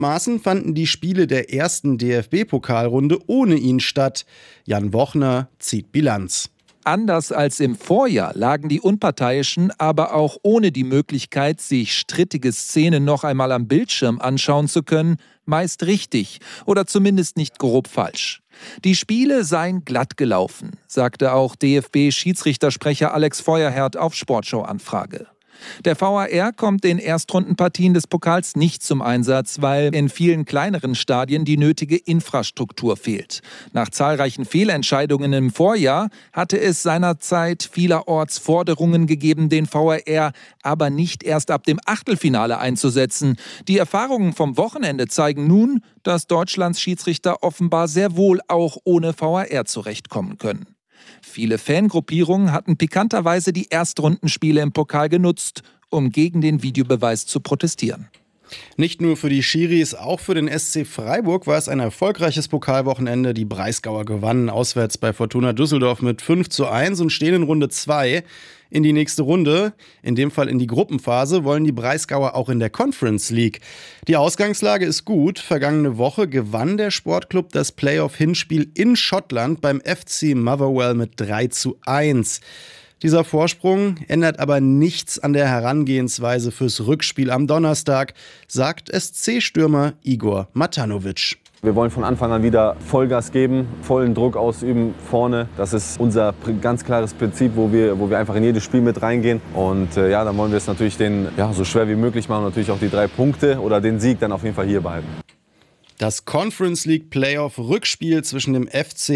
Mutmaßen fanden die Spiele der ersten DFB-Pokalrunde ohne ihn statt. Jan Wochner zieht Bilanz. Anders als im Vorjahr lagen die Unparteiischen aber auch ohne die Möglichkeit, sich strittige Szenen noch einmal am Bildschirm anschauen zu können, meist richtig oder zumindest nicht grob falsch. Die Spiele seien glatt gelaufen, sagte auch DFB-Schiedsrichtersprecher Alex Feuerherd auf Sportschau-Anfrage. Der VAR kommt in Erstrundenpartien des Pokals nicht zum Einsatz, weil in vielen kleineren Stadien die nötige Infrastruktur fehlt. Nach zahlreichen Fehlentscheidungen im Vorjahr hatte es seinerzeit vielerorts Forderungen gegeben, den VAR aber nicht erst ab dem Achtelfinale einzusetzen. Die Erfahrungen vom Wochenende zeigen nun, dass Deutschlands Schiedsrichter offenbar sehr wohl auch ohne VAR zurechtkommen können. Viele Fangruppierungen hatten pikanterweise die Erstrundenspiele im Pokal genutzt, um gegen den Videobeweis zu protestieren. Nicht nur für die Schiris, auch für den SC Freiburg war es ein erfolgreiches Pokalwochenende. Die Breisgauer gewannen auswärts bei Fortuna Düsseldorf mit 5:1 und stehen in Runde 2 in die nächste Runde. In dem Fall in die Gruppenphase wollen die Breisgauer auch in der Conference League. Die Ausgangslage ist gut. Vergangene Woche gewann der Sportclub das Playoff-Hinspiel in Schottland beim FC Motherwell mit 3:1. Dieser Vorsprung ändert aber nichts an der Herangehensweise fürs Rückspiel am Donnerstag, sagt SC-Stürmer Igor Matanovic. Wir wollen von Anfang an wieder Vollgas geben, vollen Druck ausüben vorne. Das ist unser ganz klares Prinzip, wo wir einfach in jedes Spiel mit reingehen. Und dann wollen wir es natürlich so schwer wie möglich machen und natürlich auch die 3 Punkte oder den Sieg dann auf jeden Fall hier behalten. Das Conference League Playoff Rückspiel zwischen dem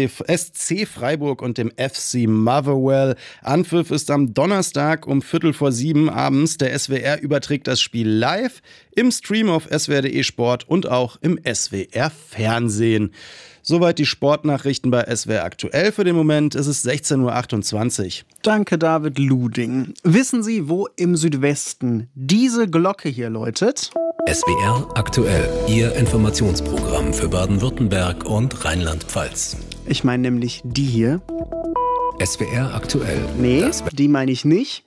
SC Freiburg und dem FC Motherwell. Anpfiff ist am Donnerstag um 6:15 abends. Der SWR überträgt das Spiel live im Stream auf swr.de Sport und auch im SWR Fernsehen. Soweit die Sportnachrichten bei SWR aktuell für den Moment. Es ist 16:28 Uhr. Danke, David Luding. Wissen Sie, wo im Südwesten diese Glocke hier läutet? SWR aktuell, Ihr Informationsprogramm für Baden-Württemberg und Rheinland-Pfalz. Ich meine nämlich die hier. SWR aktuell. Nee, die meine ich nicht.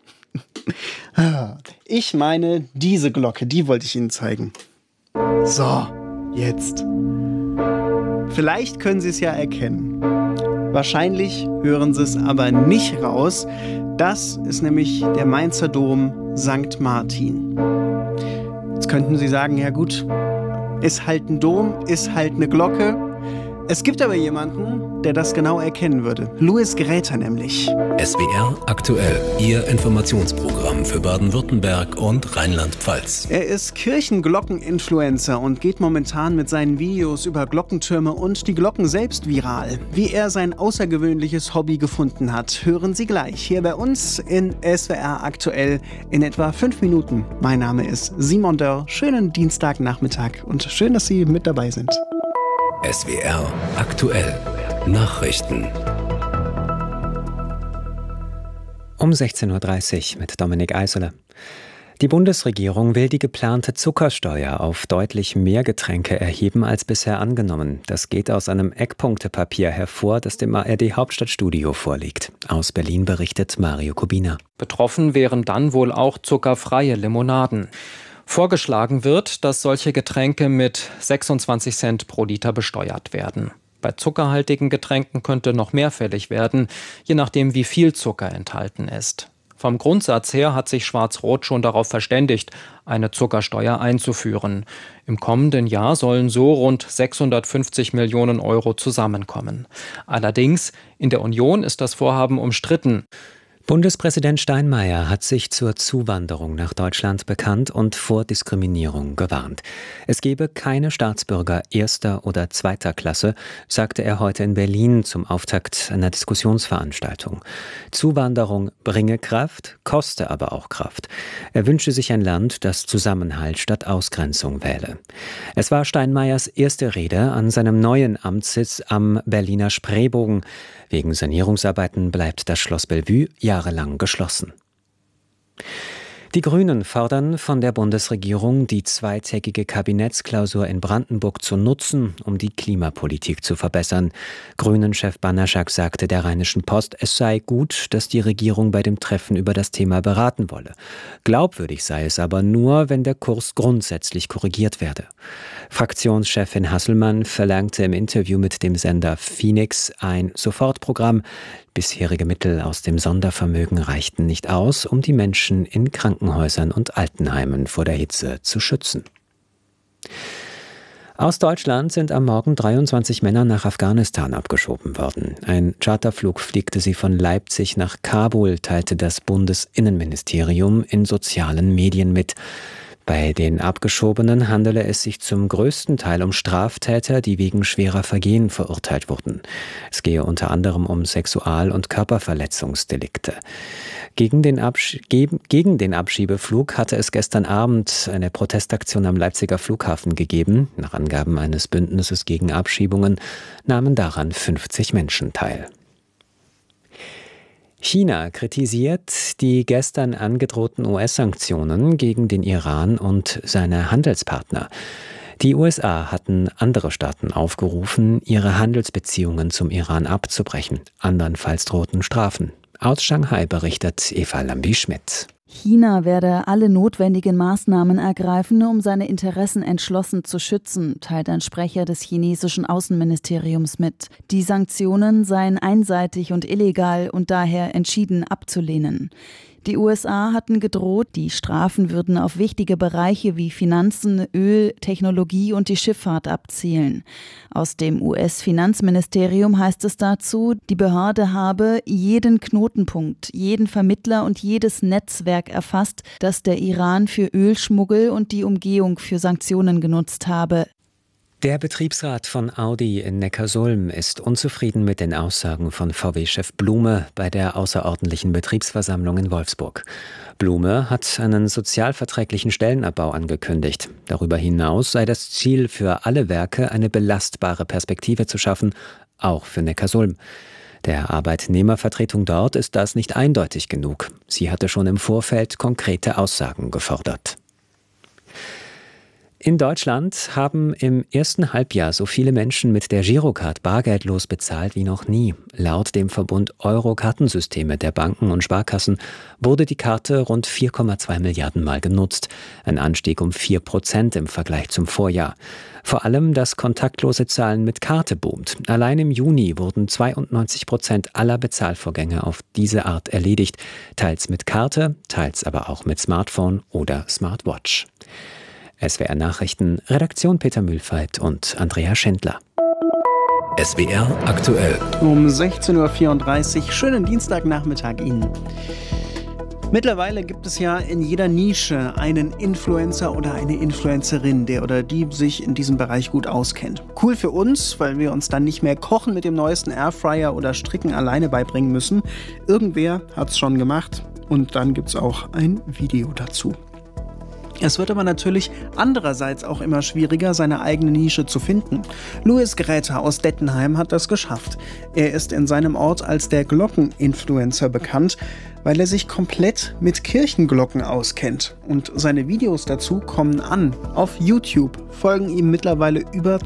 Ich meine diese Glocke, die wollte ich Ihnen zeigen. So, jetzt. Vielleicht können Sie es ja erkennen. Wahrscheinlich hören Sie es aber nicht raus. Das ist nämlich der Mainzer Dom St. Martin. Jetzt könnten Sie sagen, ja gut, ist halt ein Dom, ist halt eine Glocke. Es gibt aber jemanden, der das genau erkennen würde. Louis Gräter nämlich. SWR aktuell, Ihr Informationsprogramm für Baden-Württemberg und Rheinland-Pfalz. Er ist Kirchenglockeninfluencer und geht momentan mit seinen Videos über Glockentürme und die Glocken selbst viral. Wie er sein außergewöhnliches Hobby gefunden hat, hören Sie gleich hier bei uns in SWR aktuell in etwa 5 Minuten. Mein Name ist Simon Dörr. Schönen Dienstagnachmittag und schön, dass Sie mit dabei sind. SWR aktuell. Nachrichten. Um 16:30 Uhr mit Dominik Eisele. Die Bundesregierung will die geplante Zuckersteuer auf deutlich mehr Getränke erheben als bisher angenommen. Das geht aus einem Eckpunktepapier hervor, das dem ARD-Hauptstadtstudio vorliegt. Aus Berlin berichtet Mario Kubina. Betroffen wären dann wohl auch zuckerfreie Limonaden. Vorgeschlagen wird, dass solche Getränke mit 26 Cent pro Liter besteuert werden. Bei zuckerhaltigen Getränken könnte noch mehr fällig werden, je nachdem wie viel Zucker enthalten ist. Vom Grundsatz her hat sich Schwarz-Rot schon darauf verständigt, eine Zuckersteuer einzuführen. Im kommenden Jahr sollen so rund 650 Millionen Euro zusammenkommen. Allerdings, in der Union ist das Vorhaben umstritten. Bundespräsident Steinmeier hat sich zur Zuwanderung nach Deutschland bekannt und vor Diskriminierung gewarnt. Es gebe keine Staatsbürger erster oder zweiter Klasse, sagte er heute in Berlin zum Auftakt einer Diskussionsveranstaltung. Zuwanderung bringe Kraft, koste aber auch Kraft. Er wünsche sich ein Land, das Zusammenhalt statt Ausgrenzung wähle. Es war Steinmeiers erste Rede an seinem neuen Amtssitz am Berliner Spreebogen. Wegen Sanierungsarbeiten bleibt das Schloss Bellevue jahrelang geschlossen. Die Grünen fordern von der Bundesregierung, die zweitägige Kabinettsklausur in Brandenburg zu nutzen, um die Klimapolitik zu verbessern. Grünen-Chef Banaschak sagte der Rheinischen Post, es sei gut, dass die Regierung bei dem Treffen über das Thema beraten wolle. Glaubwürdig sei es aber nur, wenn der Kurs grundsätzlich korrigiert werde. Fraktionschefin Hasselmann verlangte im Interview mit dem Sender Phoenix ein Sofortprogramm. Bisherige Mittel aus dem Sondervermögen reichten nicht aus, um die Menschen in Krankenhäusern und Altenheimen vor der Hitze zu schützen. Aus Deutschland sind am Morgen 23 Männer nach Afghanistan abgeschoben worden. Ein Charterflug fliegte sie von Leipzig nach Kabul, teilte das Bundesinnenministerium in sozialen Medien mit. Bei den Abgeschobenen handele es sich zum größten Teil um Straftäter, die wegen schwerer Vergehen verurteilt wurden. Es gehe unter anderem um Sexual- und Körperverletzungsdelikte. Gegen den Abschiebeflug hatte es gestern Abend eine Protestaktion am Leipziger Flughafen gegeben. Nach Angaben eines Bündnisses gegen Abschiebungen nahmen daran 50 Menschen teil. China kritisiert die gestern angedrohten US-Sanktionen gegen den Iran und seine Handelspartner. Die USA hatten andere Staaten aufgerufen, ihre Handelsbeziehungen zum Iran abzubrechen. Andernfalls drohten Strafen. Aus Shanghai berichtet Eva Lambi-Schmidt. China werde alle notwendigen Maßnahmen ergreifen, um seine Interessen entschlossen zu schützen, teilt ein Sprecher des chinesischen Außenministeriums mit. Die Sanktionen seien einseitig und illegal und daher entschieden abzulehnen. Die USA hatten gedroht, die Strafen würden auf wichtige Bereiche wie Finanzen, Öl, Technologie und die Schifffahrt abzielen. Aus dem US-Finanzministerium heißt es dazu, die Behörde habe jeden Knotenpunkt, jeden Vermittler und jedes Netzwerk erfasst, das der Iran für Ölschmuggel und die Umgehung für Sanktionen genutzt habe. Der Betriebsrat von Audi in Neckarsulm ist unzufrieden mit den Aussagen von VW-Chef Blume bei der außerordentlichen Betriebsversammlung in Wolfsburg. Blume hat einen sozialverträglichen Stellenabbau angekündigt. Darüber hinaus sei das Ziel für alle Werke, eine belastbare Perspektive zu schaffen, auch für Neckarsulm. Der Arbeitnehmervertretung dort ist das nicht eindeutig genug. Sie hatte schon im Vorfeld konkrete Aussagen gefordert. In Deutschland haben im ersten Halbjahr so viele Menschen mit der Girocard bargeldlos bezahlt wie noch nie. Laut dem Verbund Euro-Kartensysteme der Banken und Sparkassen wurde die Karte rund 4,2 Milliarden Mal genutzt. Ein Anstieg um 4% im Vergleich zum Vorjahr. Vor allem das kontaktlose Zahlen mit Karte boomt. Allein im Juni wurden 92% aller Bezahlvorgänge auf diese Art erledigt. Teils mit Karte, teils aber auch mit Smartphone oder Smartwatch. SWR Nachrichten, Redaktion Peter Mühlfeit und Andrea Schindler. SWR aktuell. Um 16.34 Uhr, schönen Dienstagnachmittag Ihnen. Mittlerweile gibt es ja in jeder Nische einen Influencer oder eine Influencerin, der oder die sich in diesem Bereich gut auskennt. Cool für uns, weil wir uns dann nicht mehr Kochen mit dem neuesten Airfryer oder Stricken alleine beibringen müssen. Irgendwer hat es schon gemacht und dann gibt es auch ein Video dazu. Es wird aber natürlich andererseits auch immer schwieriger, seine eigene Nische zu finden. Louis Gräter aus Dettenheim hat das geschafft. Er ist in seinem Ort als der Glockeninfluencer bekannt, weil er sich komplett mit Kirchenglocken auskennt. Und seine Videos dazu kommen an. Auf YouTube folgen ihm mittlerweile über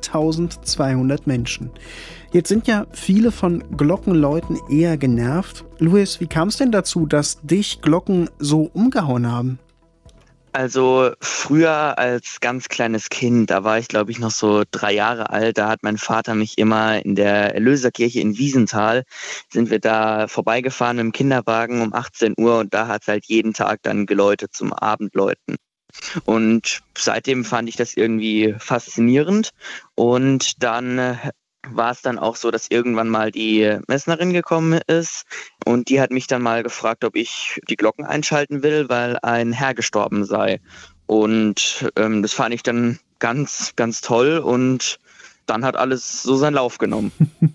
2200 Menschen. Jetzt sind ja viele von Glockenleuten eher genervt. Louis, wie kam es denn dazu, dass dich Glocken so umgehauen haben? Also früher als ganz kleines Kind, da war ich glaube ich noch so 3 Jahre alt, da hat mein Vater mich immer in der Erlöserkirche in Wiesenthal, sind wir da vorbeigefahren mit dem Kinderwagen um 18 Uhr und da hat es halt jeden Tag dann geläutet zum Abendläuten. Und seitdem fand ich das irgendwie faszinierend und dann war es dann auch so, dass irgendwann mal die Messnerin gekommen ist und die hat mich dann mal gefragt, ob ich die Glocken einschalten will, weil ein Herr gestorben sei. Und das fand ich dann ganz, ganz toll und dann hat alles so seinen Lauf genommen.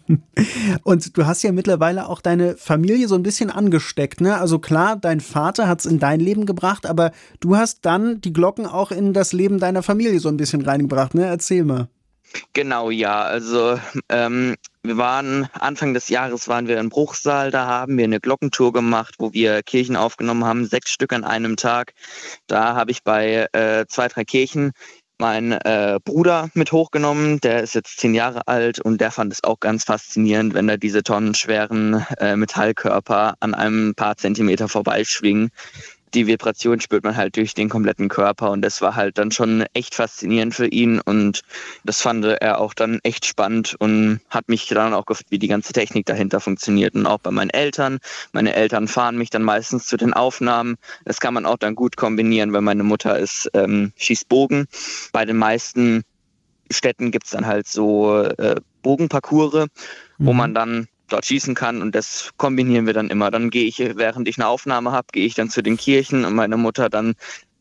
Und du hast ja mittlerweile auch deine Familie so ein bisschen angesteckt, ne? Also klar, dein Vater hat es in dein Leben gebracht, aber du hast dann die Glocken auch in das Leben deiner Familie so ein bisschen reingebracht, ne? Erzähl mal. Genau, ja. Also wir waren Anfang des Jahres in Bruchsal, da haben wir eine Glockentour gemacht, wo wir Kirchen aufgenommen haben, 6 Stück an einem Tag. Da habe ich bei 2, 3 Kirchen meinen Bruder mit hochgenommen, der ist jetzt 10 Jahre alt und der fand es auch ganz faszinierend, wenn da diese tonnenschweren Metallkörper an einem paar Zentimeter vorbeischwingen. Die Vibration spürt man halt durch den kompletten Körper und das war halt dann schon echt faszinierend für ihn und das fand er auch dann echt spannend und hat mich dann auch gefragt, wie die ganze Technik dahinter funktioniert und auch bei meinen Eltern. Meine Eltern fahren mich dann meistens zu den Aufnahmen. Das kann man auch dann gut kombinieren, weil meine Mutter schießt Bogen. Bei den meisten Städten gibt es dann halt so Bogenparcours, wo man dann dort schießen kann und das kombinieren wir dann immer. Dann gehe ich, während ich eine Aufnahme habe, gehe ich dann zu den Kirchen und meine Mutter dann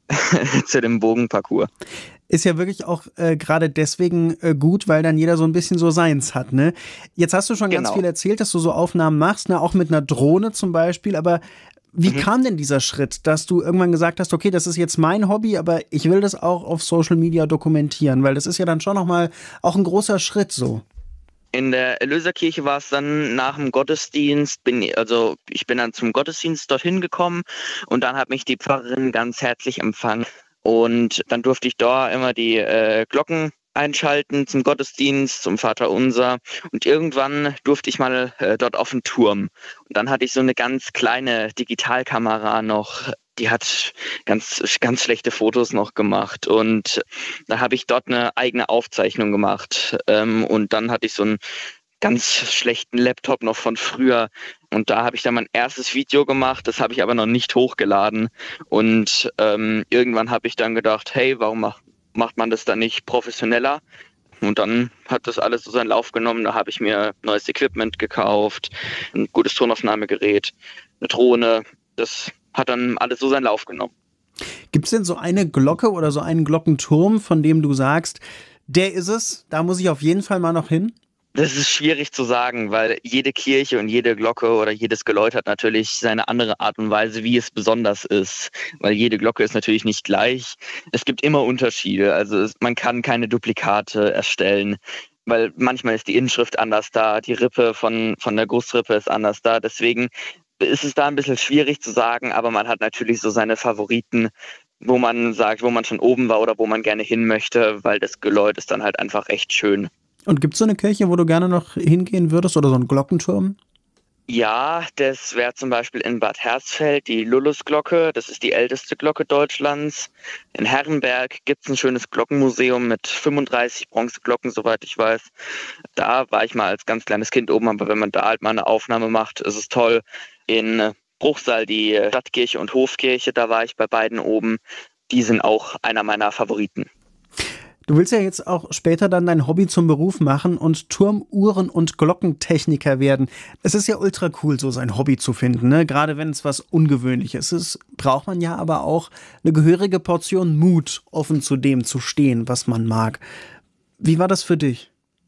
zu dem Bogenparcours. Ist ja wirklich auch gerade deswegen gut, weil dann jeder so ein bisschen so seins hat, ne? Jetzt hast du schon ganz viel erzählt, dass du so Aufnahmen machst, ne? Auch mit einer Drohne zum Beispiel, aber wie kam denn dieser Schritt, dass du irgendwann gesagt hast, okay, das ist jetzt mein Hobby, aber ich will das auch auf Social Media dokumentieren, weil das ist ja dann schon nochmal auch ein großer Schritt so. In der Erlöserkirche war es dann nach dem Gottesdienst, ich bin dann zum Gottesdienst dorthin gekommen und dann hat mich die Pfarrerin ganz herzlich empfangen und dann durfte ich da immer die Glocken einschalten zum Gottesdienst, zum Vaterunser und irgendwann durfte ich mal dort auf den Turm und dann hatte ich so eine ganz kleine Digitalkamera noch. Die hat ganz, ganz schlechte Fotos noch gemacht und da habe ich dort eine eigene Aufzeichnung gemacht und dann hatte ich so einen ganz schlechten Laptop noch von früher und da habe ich dann mein erstes Video gemacht, das habe ich aber noch nicht hochgeladen und irgendwann habe ich dann gedacht, hey, warum macht man das dann nicht professioneller? Und dann hat das alles so seinen Lauf genommen, da habe ich mir neues Equipment gekauft, ein gutes Tonaufnahmegerät, eine Drohne, das hat dann alles so seinen Lauf genommen. Gibt es denn so eine Glocke oder so einen Glockenturm, von dem du sagst, der ist es, da muss ich auf jeden Fall mal noch hin? Das ist schwierig zu sagen, weil jede Kirche und jede Glocke oder jedes Geläut hat natürlich seine andere Art und Weise, wie es besonders ist. Weil jede Glocke ist natürlich nicht gleich. Es gibt immer Unterschiede, also man kann keine Duplikate erstellen. Weil manchmal ist die Inschrift anders da, die Rippe von der Gussrippe ist anders da, deswegen ist es da ein bisschen schwierig zu sagen, aber man hat natürlich so seine Favoriten, wo man sagt, wo man schon oben war oder wo man gerne hin möchte, weil das Geläut ist dann halt einfach echt schön. Und gibt es so eine Kirche, wo du gerne noch hingehen würdest oder so einen Glockenturm? Ja, das wäre zum Beispiel in Bad Hersfeld die Lullusglocke. Das ist die älteste Glocke Deutschlands. In Herrenberg gibt es ein schönes Glockenmuseum mit 35 Bronzeglocken, soweit ich weiß. Da war ich mal als ganz kleines Kind oben, aber wenn man da halt mal eine Aufnahme macht, ist es toll. In Bruchsal die Stadtkirche und Hofkirche, da war ich bei beiden oben. Die sind auch einer meiner Favoriten. Du willst ja jetzt auch später dann dein Hobby zum Beruf machen und Turm-, Uhren- und Glockentechniker werden. Es ist ja ultra cool, so sein Hobby zu finden, ne? Gerade wenn es was Ungewöhnliches ist, braucht man ja aber auch eine gehörige Portion Mut, offen zu dem zu stehen, was man mag. Wie war das für dich?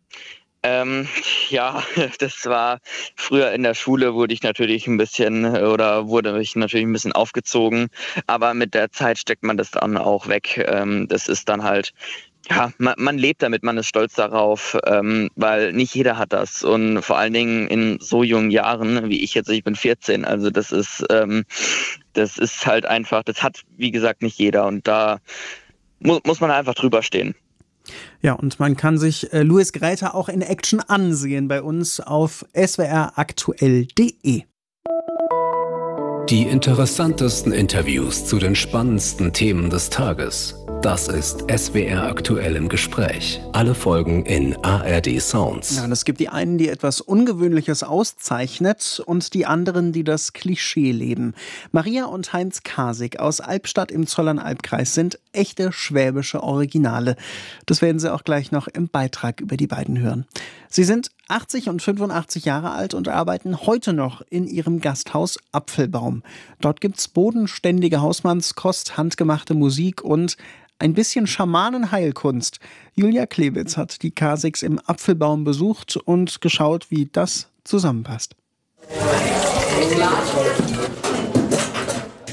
Ja, das war früher in der Schule wurde ich natürlich ein bisschen aufgezogen, aber mit der Zeit steckt man das dann auch weg. Das ist dann halt, ja, man lebt damit, man ist stolz darauf, weil nicht jeder hat das und vor allen Dingen in so jungen Jahren wie ich jetzt, ich bin 14, also das ist halt einfach, das hat wie gesagt nicht jeder und da muss man einfach drüber stehen. Ja, und man kann sich Louis Greyter auch in Action ansehen bei uns auf swraktuell.de. Die interessantesten Interviews zu den spannendsten Themen des Tages. Das ist SWR aktuell im Gespräch. Alle Folgen in ARD Sounds. Ja, und es gibt die einen, die etwas Ungewöhnliches auszeichnet und die anderen, die das Klischee leben. Maria und Heinz Kasig aus Albstadt im Zollernalbkreis sind echte schwäbische Originale. Das werden Sie auch gleich noch im Beitrag über die beiden hören. Sie sind 80 und 85 Jahre alt und arbeiten heute noch in ihrem Gasthaus Apfelbaum. Dort gibt's bodenständige Hausmannskost, handgemachte Musik und ein bisschen Schamanenheilkunst. Julia Klewitz hat die Kasigs im Apfelbaum besucht und geschaut, wie das zusammenpasst.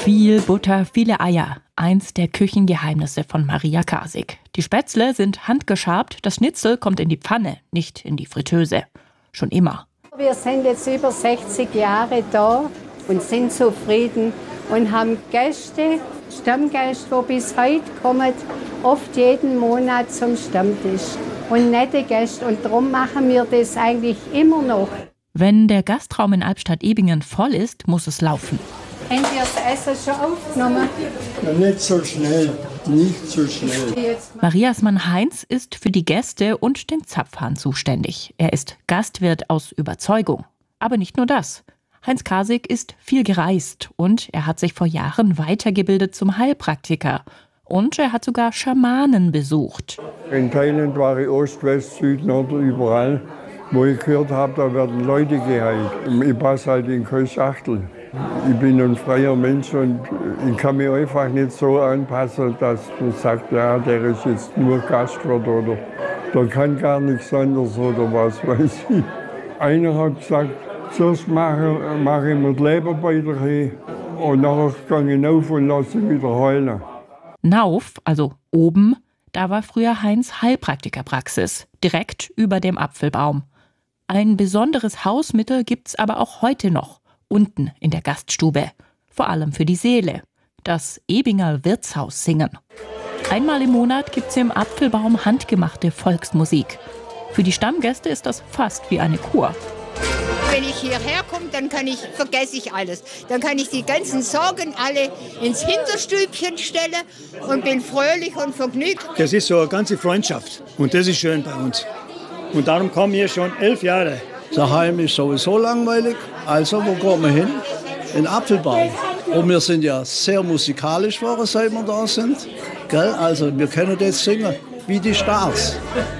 Viel Butter, viele Eier. Eins der Küchengeheimnisse von Maria Kasig. Die Spätzle sind handgeschabt, das Schnitzel kommt in die Pfanne, nicht in die Fritteuse. Schon immer. Wir sind jetzt über 60 Jahre da und sind zufrieden und haben Gäste, Stammgäste, die bis heute kommen, oft jeden Monat zum Stammtisch. Und nette Gäste. Und darum machen wir das eigentlich immer noch. Wenn der Gastraum in Albstadt-Ebingen voll ist, muss es laufen. Haben Sie das Essen schon aufgenommen? Ja, nicht so schnell, nicht so schnell. Marias Mann Heinz ist für die Gäste und den Zapfhahn zuständig. Er ist Gastwirt aus Überzeugung. Aber nicht nur das. Heinz Kasig ist viel gereist und er hat sich vor Jahren weitergebildet zum Heilpraktiker. Und er hat sogar Schamanen besucht. In Thailand war ich Ost, West, Süd, Nord, überall. Wo ich gehört habe, da werden Leute geheilt. Ich passe halt in keine Schachtel. Ich bin ein freier Mensch und ich kann mich einfach nicht so anpassen, dass man sagt, ja, der ist jetzt nur Gastwirt oder der kann gar nichts anderes oder was weiß ich. Einer hat gesagt, zuerst mache ich mir die Leberbeutel hin und nachher gehe ich auf und lasse sie wieder heulen. Nauf, also oben, da war früher Heinz Heilpraktikerpraxis, direkt über dem Apfelbaum. Ein besonderes Hausmittel gibt's aber auch heute noch, unten in der Gaststube. Vor allem für die Seele. Das Ebinger Wirtshaus singen. Einmal im Monat gibt's im Apfelbaum handgemachte Volksmusik. Für die Stammgäste ist das fast wie eine Kur. Wenn ich hierher komme, dann vergesse ich alles. Dann kann ich die ganzen Sorgen alle ins Hinterstübchen stellen und bin fröhlich und vergnügt. Das ist so eine ganze Freundschaft und das ist schön bei uns. Und darum kommen wir schon 11 Jahre. Daheim ist sowieso langweilig, also wo kommen wir hin? In den Apfelbaum. Und wir sind ja sehr musikalisch geworden, seit wir da sind. Gell? Also wir können jetzt singen wie die Stars.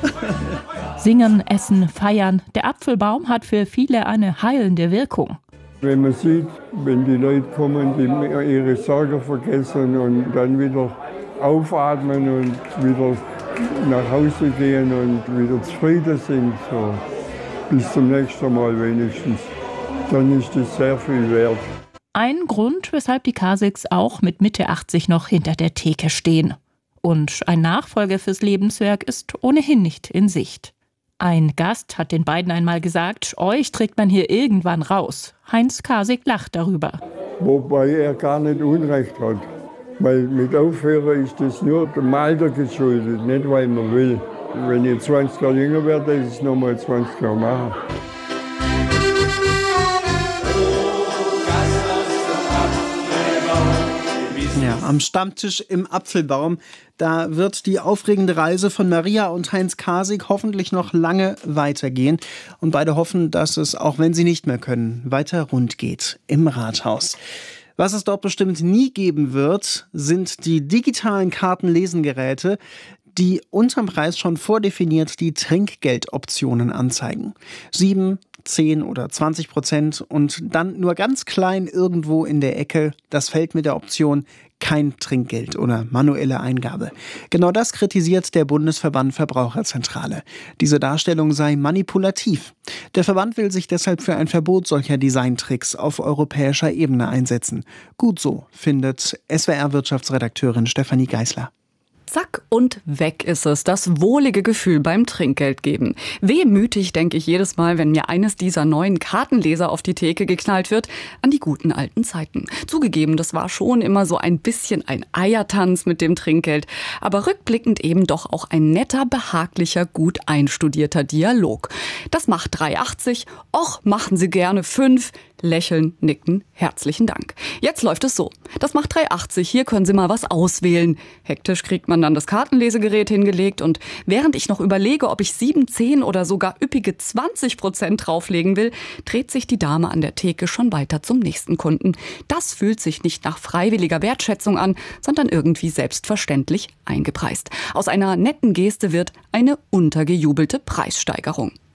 Singen, essen, feiern. Der Apfelbaum hat für viele eine heilende Wirkung. Wenn man sieht, wenn die Leute kommen, die ihre Sorgen vergessen und dann wieder aufatmen und wieder nach Hause gehen und wieder zufrieden sind, so bis zum nächsten Mal wenigstens, dann ist das sehr viel wert. Ein Grund, weshalb die Kasigs auch mit Mitte 80 noch hinter der Theke stehen. Und ein Nachfolger fürs Lebenswerk ist ohnehin nicht in Sicht. Ein Gast hat den beiden einmal gesagt, euch trägt man hier irgendwann raus. Heinz Kasig lacht darüber. Wobei er gar nicht Unrecht hat. Weil mit Aufhören ist das nur dem Alter geschuldet, nicht weil man will. Wenn ich 20 Jahre jünger werde, ist es nochmal 20 Jahre machen. Ja, am Stammtisch im Apfelbaum, da wird die aufregende Reise von Maria und Heinz Kasig hoffentlich noch lange weitergehen. Und beide hoffen, dass es, auch wenn sie nicht mehr können, weiter rund geht im Rathaus. Was es dort bestimmt nie geben wird, sind die digitalen Kartenlesengeräte, die unterm Preis schon vordefiniert die Trinkgeldoptionen anzeigen. 7, 10 oder 20% und dann nur ganz klein irgendwo in der Ecke das Feld mit der Option kein Trinkgeld oder manuelle Eingabe. Genau das kritisiert der Bundesverband Verbraucherzentrale. Diese Darstellung sei manipulativ. Der Verband will sich deshalb für ein Verbot solcher Designtricks auf europäischer Ebene einsetzen. Gut so, findet SWR-Wirtschaftsredakteurin Stefanie Geisler. Zack und weg ist es, das wohlige Gefühl beim Trinkgeld geben. Wehmütig denke ich jedes Mal, wenn mir eines dieser neuen Kartenleser auf die Theke geknallt wird, an die guten alten Zeiten. Zugegeben, das war schon immer so ein bisschen ein Eiertanz mit dem Trinkgeld, aber rückblickend eben doch auch ein netter, behaglicher, gut einstudierter Dialog. Das macht 3,80, och, machen Sie gerne 5, lächeln, nicken, herzlichen Dank. Jetzt läuft es so. Das macht 3,80, hier können Sie mal was auswählen. Hektisch kriegt man dann das Kartenlesegerät hingelegt und während ich noch überlege, ob ich 7, 10 oder sogar üppige 20% drauflegen will, dreht sich die Dame an der Theke schon weiter zum nächsten Kunden. Das fühlt sich nicht nach freiwilliger Wertschätzung an, sondern irgendwie selbstverständlich eingepreist. Aus einer netten Geste wird eine untergejubelte Preissteigerung.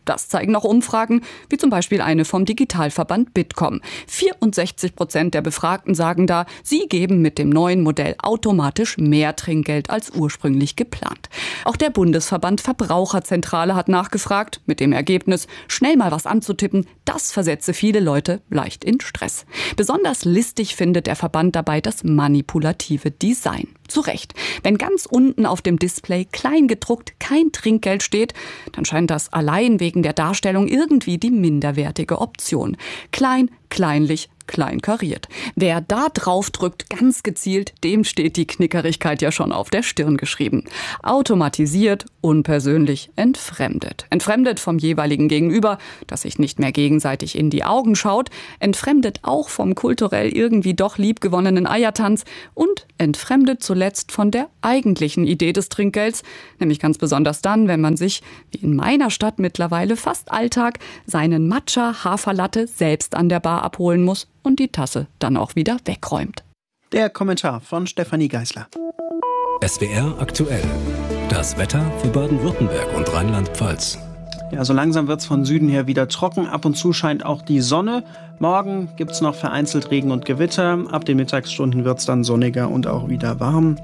Das zeigen auch Umfragen, wie zum Beispiel eine vom Digitalverband Bitkom. 64% der Befragten sagen da, sie geben mit dem neuen Modell automatisch mehr Trinkgeld als ursprünglich geplant. Auch der Bundesverband Verbraucherzentrale hat nachgefragt, mit dem Ergebnis, schnell mal was anzutippen, das versetze viele Leute leicht in Stress. Besonders listig findet der Verband dabei das manipulative Design. Zu Recht. Wenn ganz unten auf dem Display klein gedruckt kein Trinkgeld steht, dann scheint das allein wegen der Darstellung irgendwie die minderwertige Option. Klein, kleinlich, kleinkariert. Wer da drauf drückt, ganz gezielt, dem steht die Knickerigkeit ja schon auf der Stirn geschrieben. Automatisiert, unpersönlich, entfremdet. Entfremdet vom jeweiligen Gegenüber, das sich nicht mehr gegenseitig in die Augen schaut, entfremdet auch vom kulturell irgendwie doch liebgewonnenen Eiertanz und entfremdet zuletzt von der eigentlichen Idee des Trinkgelds, nämlich ganz besonders dann, wenn man sich, wie in meiner Stadt mittlerweile fast Alltag, seinen Matcha-Haferlatte selbst an der Bar abholen muss und die Tasse dann auch wieder wegräumt. Der Kommentar von Stefanie Geisler. SWR aktuell. Das Wetter für Baden-Württemberg und Rheinland-Pfalz. Ja, so langsam wird es von Süden her wieder trocken. Ab und zu scheint auch die Sonne. Morgen gibt es noch vereinzelt Regen und Gewitter. Ab den Mittagsstunden wird es dann sonniger und auch wieder warm.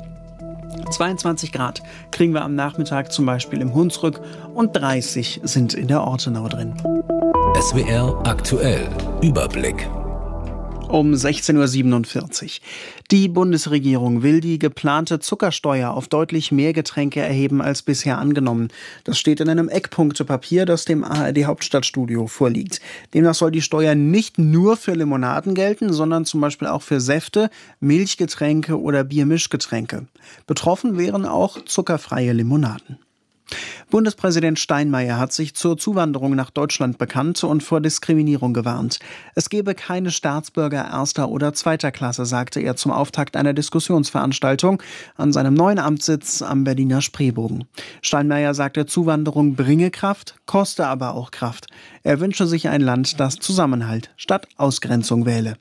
22 Grad kriegen wir am Nachmittag zum Beispiel im Hunsrück und 30 sind in der Ortenau drin. SWR aktuell. Überblick. Um 16.47 Uhr. Die Bundesregierung will die geplante Zuckersteuer auf deutlich mehr Getränke erheben als bisher angenommen. Das steht in einem Eckpunktepapier, das dem ARD Hauptstadtstudio vorliegt. Demnach soll die Steuer nicht nur für Limonaden gelten, sondern zum Beispiel auch für Säfte, Milchgetränke oder Biermischgetränke. Betroffen wären auch zuckerfreie Limonaden. Bundespräsident Steinmeier hat sich zur Zuwanderung nach Deutschland bekannt und vor Diskriminierung gewarnt. Es gebe keine Staatsbürger erster oder zweiter Klasse, sagte er zum Auftakt einer Diskussionsveranstaltung an seinem neuen Amtssitz am Berliner Spreebogen. Steinmeier sagte, Zuwanderung bringe Kraft, koste aber auch Kraft. Er wünsche sich ein Land, das Zusammenhalt statt Ausgrenzung wähle.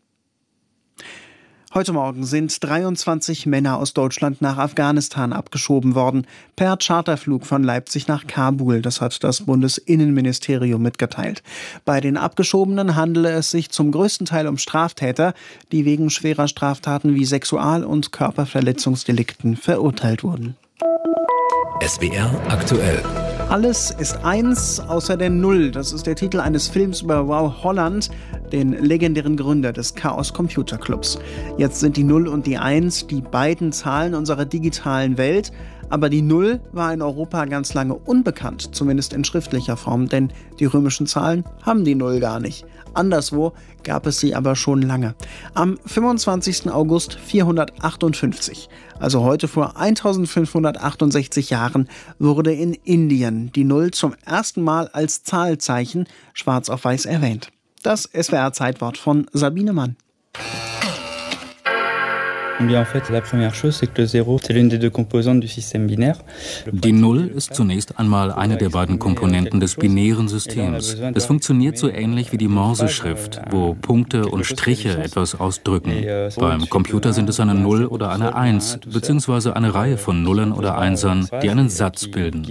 Heute Morgen sind 23 Männer aus Deutschland nach Afghanistan abgeschoben worden, per Charterflug von Leipzig nach Kabul. Das hat das Bundesinnenministerium mitgeteilt. Bei den Abgeschobenen handele es sich zum größten Teil um Straftäter, die wegen schwerer Straftaten wie Sexual- und Körperverletzungsdelikten verurteilt wurden. SWR aktuell. Alles ist eins außer der Null. Das ist der Titel eines Films über Wow Holland, den legendären Gründer des Chaos Computer Clubs. Jetzt sind die 0 und die 1 die beiden Zahlen unserer digitalen Welt. Aber die 0 war in Europa ganz lange unbekannt, zumindest in schriftlicher Form, denn die römischen Zahlen haben die 0 gar nicht. Anderswo gab es sie aber schon lange. Am 25. August 458, also heute vor 1568 Jahren, wurde in Indien die 0 zum ersten Mal als Zahlzeichen schwarz auf weiß erwähnt. Das SWR-Zeitwort von Sabine Mann. Die Null ist zunächst einmal eine der beiden Komponenten des binären Systems. Es funktioniert so ähnlich wie die Morseschrift, wo Punkte und Striche etwas ausdrücken. Beim Computer sind es eine 0 oder eine 1, beziehungsweise eine Reihe von Nullen oder Einsern, die einen Satz bilden.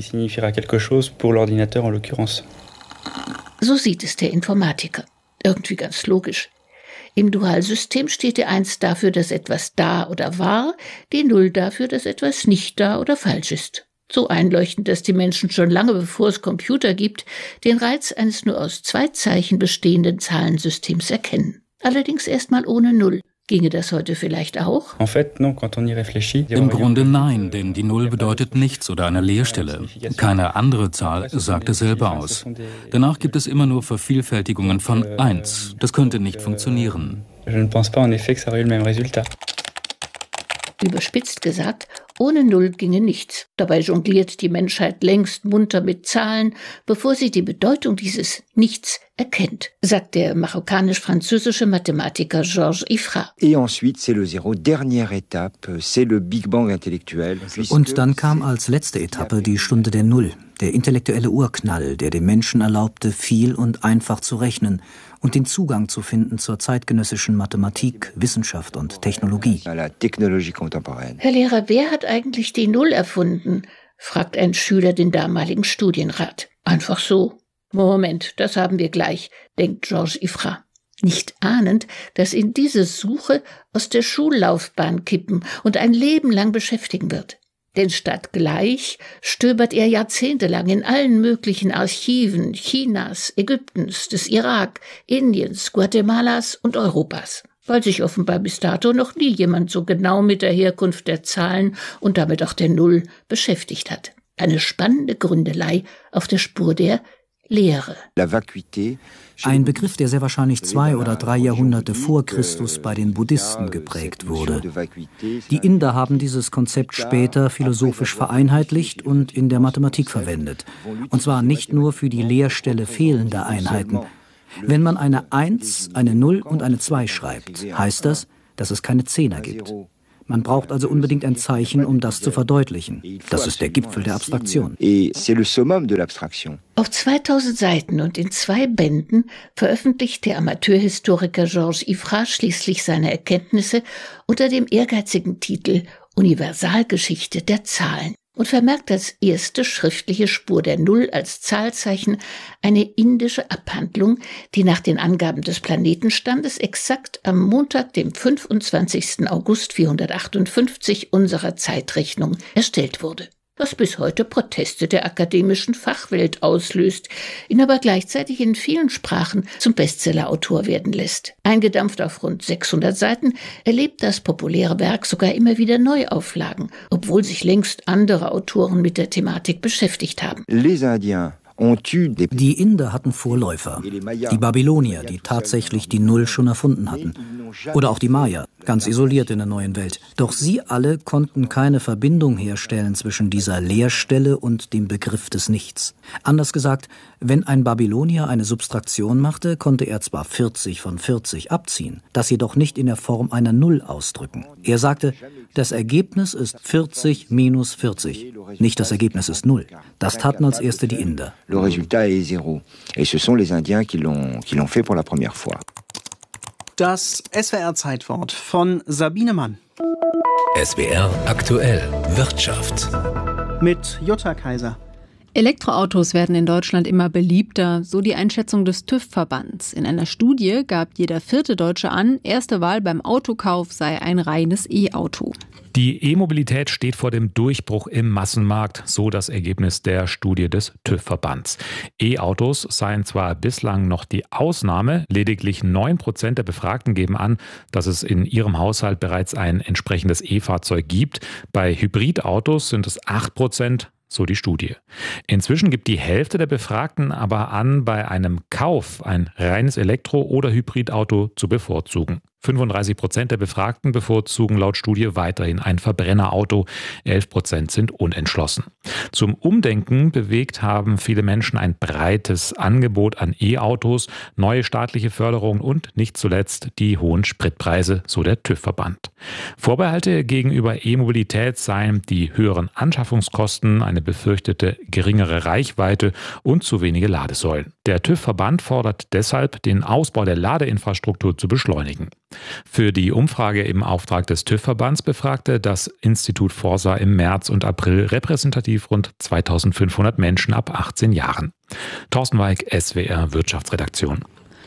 So sieht es der Informatiker. Irgendwie ganz logisch. Im Dualsystem steht die 1 dafür, dass etwas da oder war, die 0 dafür, dass etwas nicht da oder falsch ist. So einleuchtend, dass die Menschen schon lange bevor es Computer gibt, den Reiz eines nur aus 2 Zeichen bestehenden Zahlensystems erkennen. Allerdings erstmal ohne 0. Ginge das heute vielleicht auch? Im Grunde nein, denn die 0 bedeutet nichts oder eine Leerstelle. Keine andere Zahl sagt dasselbe aus. Danach gibt es immer nur Vervielfältigungen von 1. Das könnte nicht funktionieren. Überspitzt gesagt, ohne 0 ginge nichts. Dabei jongliert die Menschheit längst munter mit Zahlen, bevor sie die Bedeutung dieses Nichts erkennt, sagt der marokkanisch-französische Mathematiker Georges Ifra. Und dann kam als letzte Etappe die Stunde der Null, der intellektuelle Urknall, der dem Menschen erlaubte, viel und einfach zu rechnen und den Zugang zu finden zur zeitgenössischen Mathematik, Wissenschaft und Technologie. Herr Lehrer, wer hat eigentlich die 0 erfunden? Fragt ein Schüler den damaligen Studienrat. Einfach so. Moment, das haben wir gleich, denkt Georges Ifra. Nicht ahnend, dass ihn diese Suche aus der Schullaufbahn kippen und ein Leben lang beschäftigen wird. Denn statt gleich stöbert er jahrzehntelang in allen möglichen Archiven Chinas, Ägyptens, des Irak, Indiens, Guatemalas und Europas, weil sich offenbar bis dato noch nie jemand so genau mit der Herkunft der Zahlen und damit auch der Null beschäftigt hat. Eine spannende Gründelei auf der Spur der Lehre. Ein Begriff, der sehr wahrscheinlich 2 oder 3 Jahrhunderte vor Christus bei den Buddhisten geprägt wurde. Die Inder haben dieses Konzept später philosophisch vereinheitlicht und in der Mathematik verwendet. Und zwar nicht nur für die Leerstelle fehlender Einheiten. Wenn man eine 1, eine 0 und eine 2 schreibt, heißt das, dass es keine Zehner gibt. Man braucht also unbedingt ein Zeichen, um das zu verdeutlichen. Das ist der Gipfel der Abstraktion. Auf 2000 Seiten und in 2 Bänden veröffentlicht der Amateurhistoriker Georges Ifra schließlich seine Erkenntnisse unter dem ehrgeizigen Titel Universalgeschichte der Zahlen und vermerkt als erste schriftliche Spur der Null als Zahlzeichen eine indische Abhandlung, die nach den Angaben des Planetenstandes exakt am Montag, dem 25. August 458 unserer Zeitrechnung erstellt wurde. Was bis heute Proteste der akademischen Fachwelt auslöst, ihn aber gleichzeitig in vielen Sprachen zum Bestsellerautor werden lässt. Eingedampft auf rund 600 Seiten erlebt das populäre Werk sogar immer wieder Neuauflagen, obwohl sich längst andere Autoren mit der Thematik beschäftigt haben. Die Inder hatten Vorläufer, die Babylonier, die tatsächlich die Null schon erfunden hatten. Oder auch die Maya, ganz isoliert in der neuen Welt. Doch sie alle konnten keine Verbindung herstellen zwischen dieser Leerstelle und dem Begriff des Nichts. Anders gesagt, wenn ein Babylonier eine Subtraktion machte, konnte er zwar 40 von 40 abziehen, das jedoch nicht in der Form einer Null ausdrücken. Er sagte, das Ergebnis ist 40 minus 40, nicht das Ergebnis ist 0. Das taten als erste die Inder. Le résultat est 0. Et ce sont les Indiens qui l'ont fait pour la première fois. Das SWR-Zeitwort von Sabine Mann. SWR aktuell Wirtschaft. Mit Jutta Kaiser. Elektroautos werden in Deutschland immer beliebter, so die Einschätzung des TÜV-Verbands. In einer Studie gab jeder 4. Deutsche an, erste Wahl beim Autokauf sei ein reines E-Auto. Die E-Mobilität steht vor dem Durchbruch im Massenmarkt, so das Ergebnis der Studie des TÜV-Verbands. E-Autos seien zwar bislang noch die Ausnahme, lediglich 9% der Befragten geben an, dass es in ihrem Haushalt bereits ein entsprechendes E-Fahrzeug gibt. Bei Hybridautos sind es 8%. So die Studie. Inzwischen gibt die Hälfte der Befragten aber an, bei einem Kauf ein reines Elektro- oder Hybridauto zu bevorzugen. 35% der Befragten bevorzugen laut Studie weiterhin ein Verbrennerauto, 11% sind unentschlossen. Zum Umdenken bewegt haben viele Menschen ein breites Angebot an E-Autos, neue staatliche Förderungen und nicht zuletzt die hohen Spritpreise, so der TÜV-Verband. Vorbehalte gegenüber E-Mobilität seien die höheren Anschaffungskosten, eine befürchtete geringere Reichweite und zu wenige Ladesäulen. Der TÜV-Verband fordert deshalb, den Ausbau der Ladeinfrastruktur zu beschleunigen. Für die Umfrage im Auftrag des TÜV-Verbands befragte das Institut Forsa im März und April repräsentativ rund 2500 Menschen ab 18 Jahren. Thorsten Weig, SWR Wirtschaftsredaktion.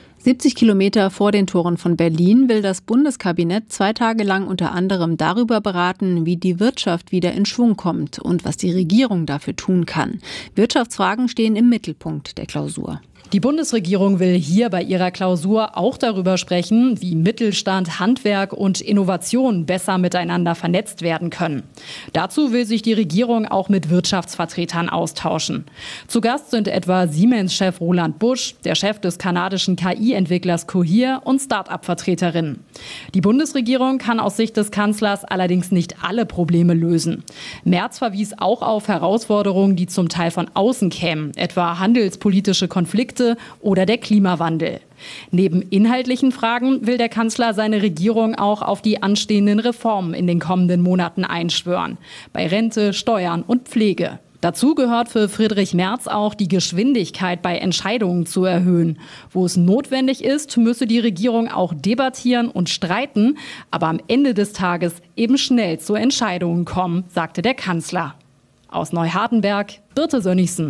70 Kilometer vor den Toren von Berlin will das Bundeskabinett 2 Tage lang unter anderem darüber beraten, wie die Wirtschaft wieder in Schwung kommt und was die Regierung dafür tun kann. Wirtschaftsfragen stehen im Mittelpunkt der Klausur. Die Bundesregierung will hier bei ihrer Klausur auch darüber sprechen, wie Mittelstand, Handwerk und Innovation besser miteinander vernetzt werden können. Dazu will sich die Regierung auch mit Wirtschaftsvertretern austauschen. Zu Gast sind etwa Siemens-Chef Roland Busch, der Chef des kanadischen KI-Entwicklers Cohere und Start-up-Vertreterinnen. Die Bundesregierung kann aus Sicht des Kanzlers allerdings nicht alle Probleme lösen. Merz verwies auch auf Herausforderungen, die zum Teil von außen kämen, etwa handelspolitische Konflikte oder der Klimawandel. Neben inhaltlichen Fragen will der Kanzler seine Regierung auch auf die anstehenden Reformen in den kommenden Monaten einschwören. Bei Rente, Steuern und Pflege. Dazu gehört für Friedrich Merz auch, die Geschwindigkeit bei Entscheidungen zu erhöhen. Wo es notwendig ist, müsse die Regierung auch debattieren und streiten, aber am Ende des Tages eben schnell zu Entscheidungen kommen, sagte der Kanzler. Aus Neuhardenberg, Birte Sönnigsen.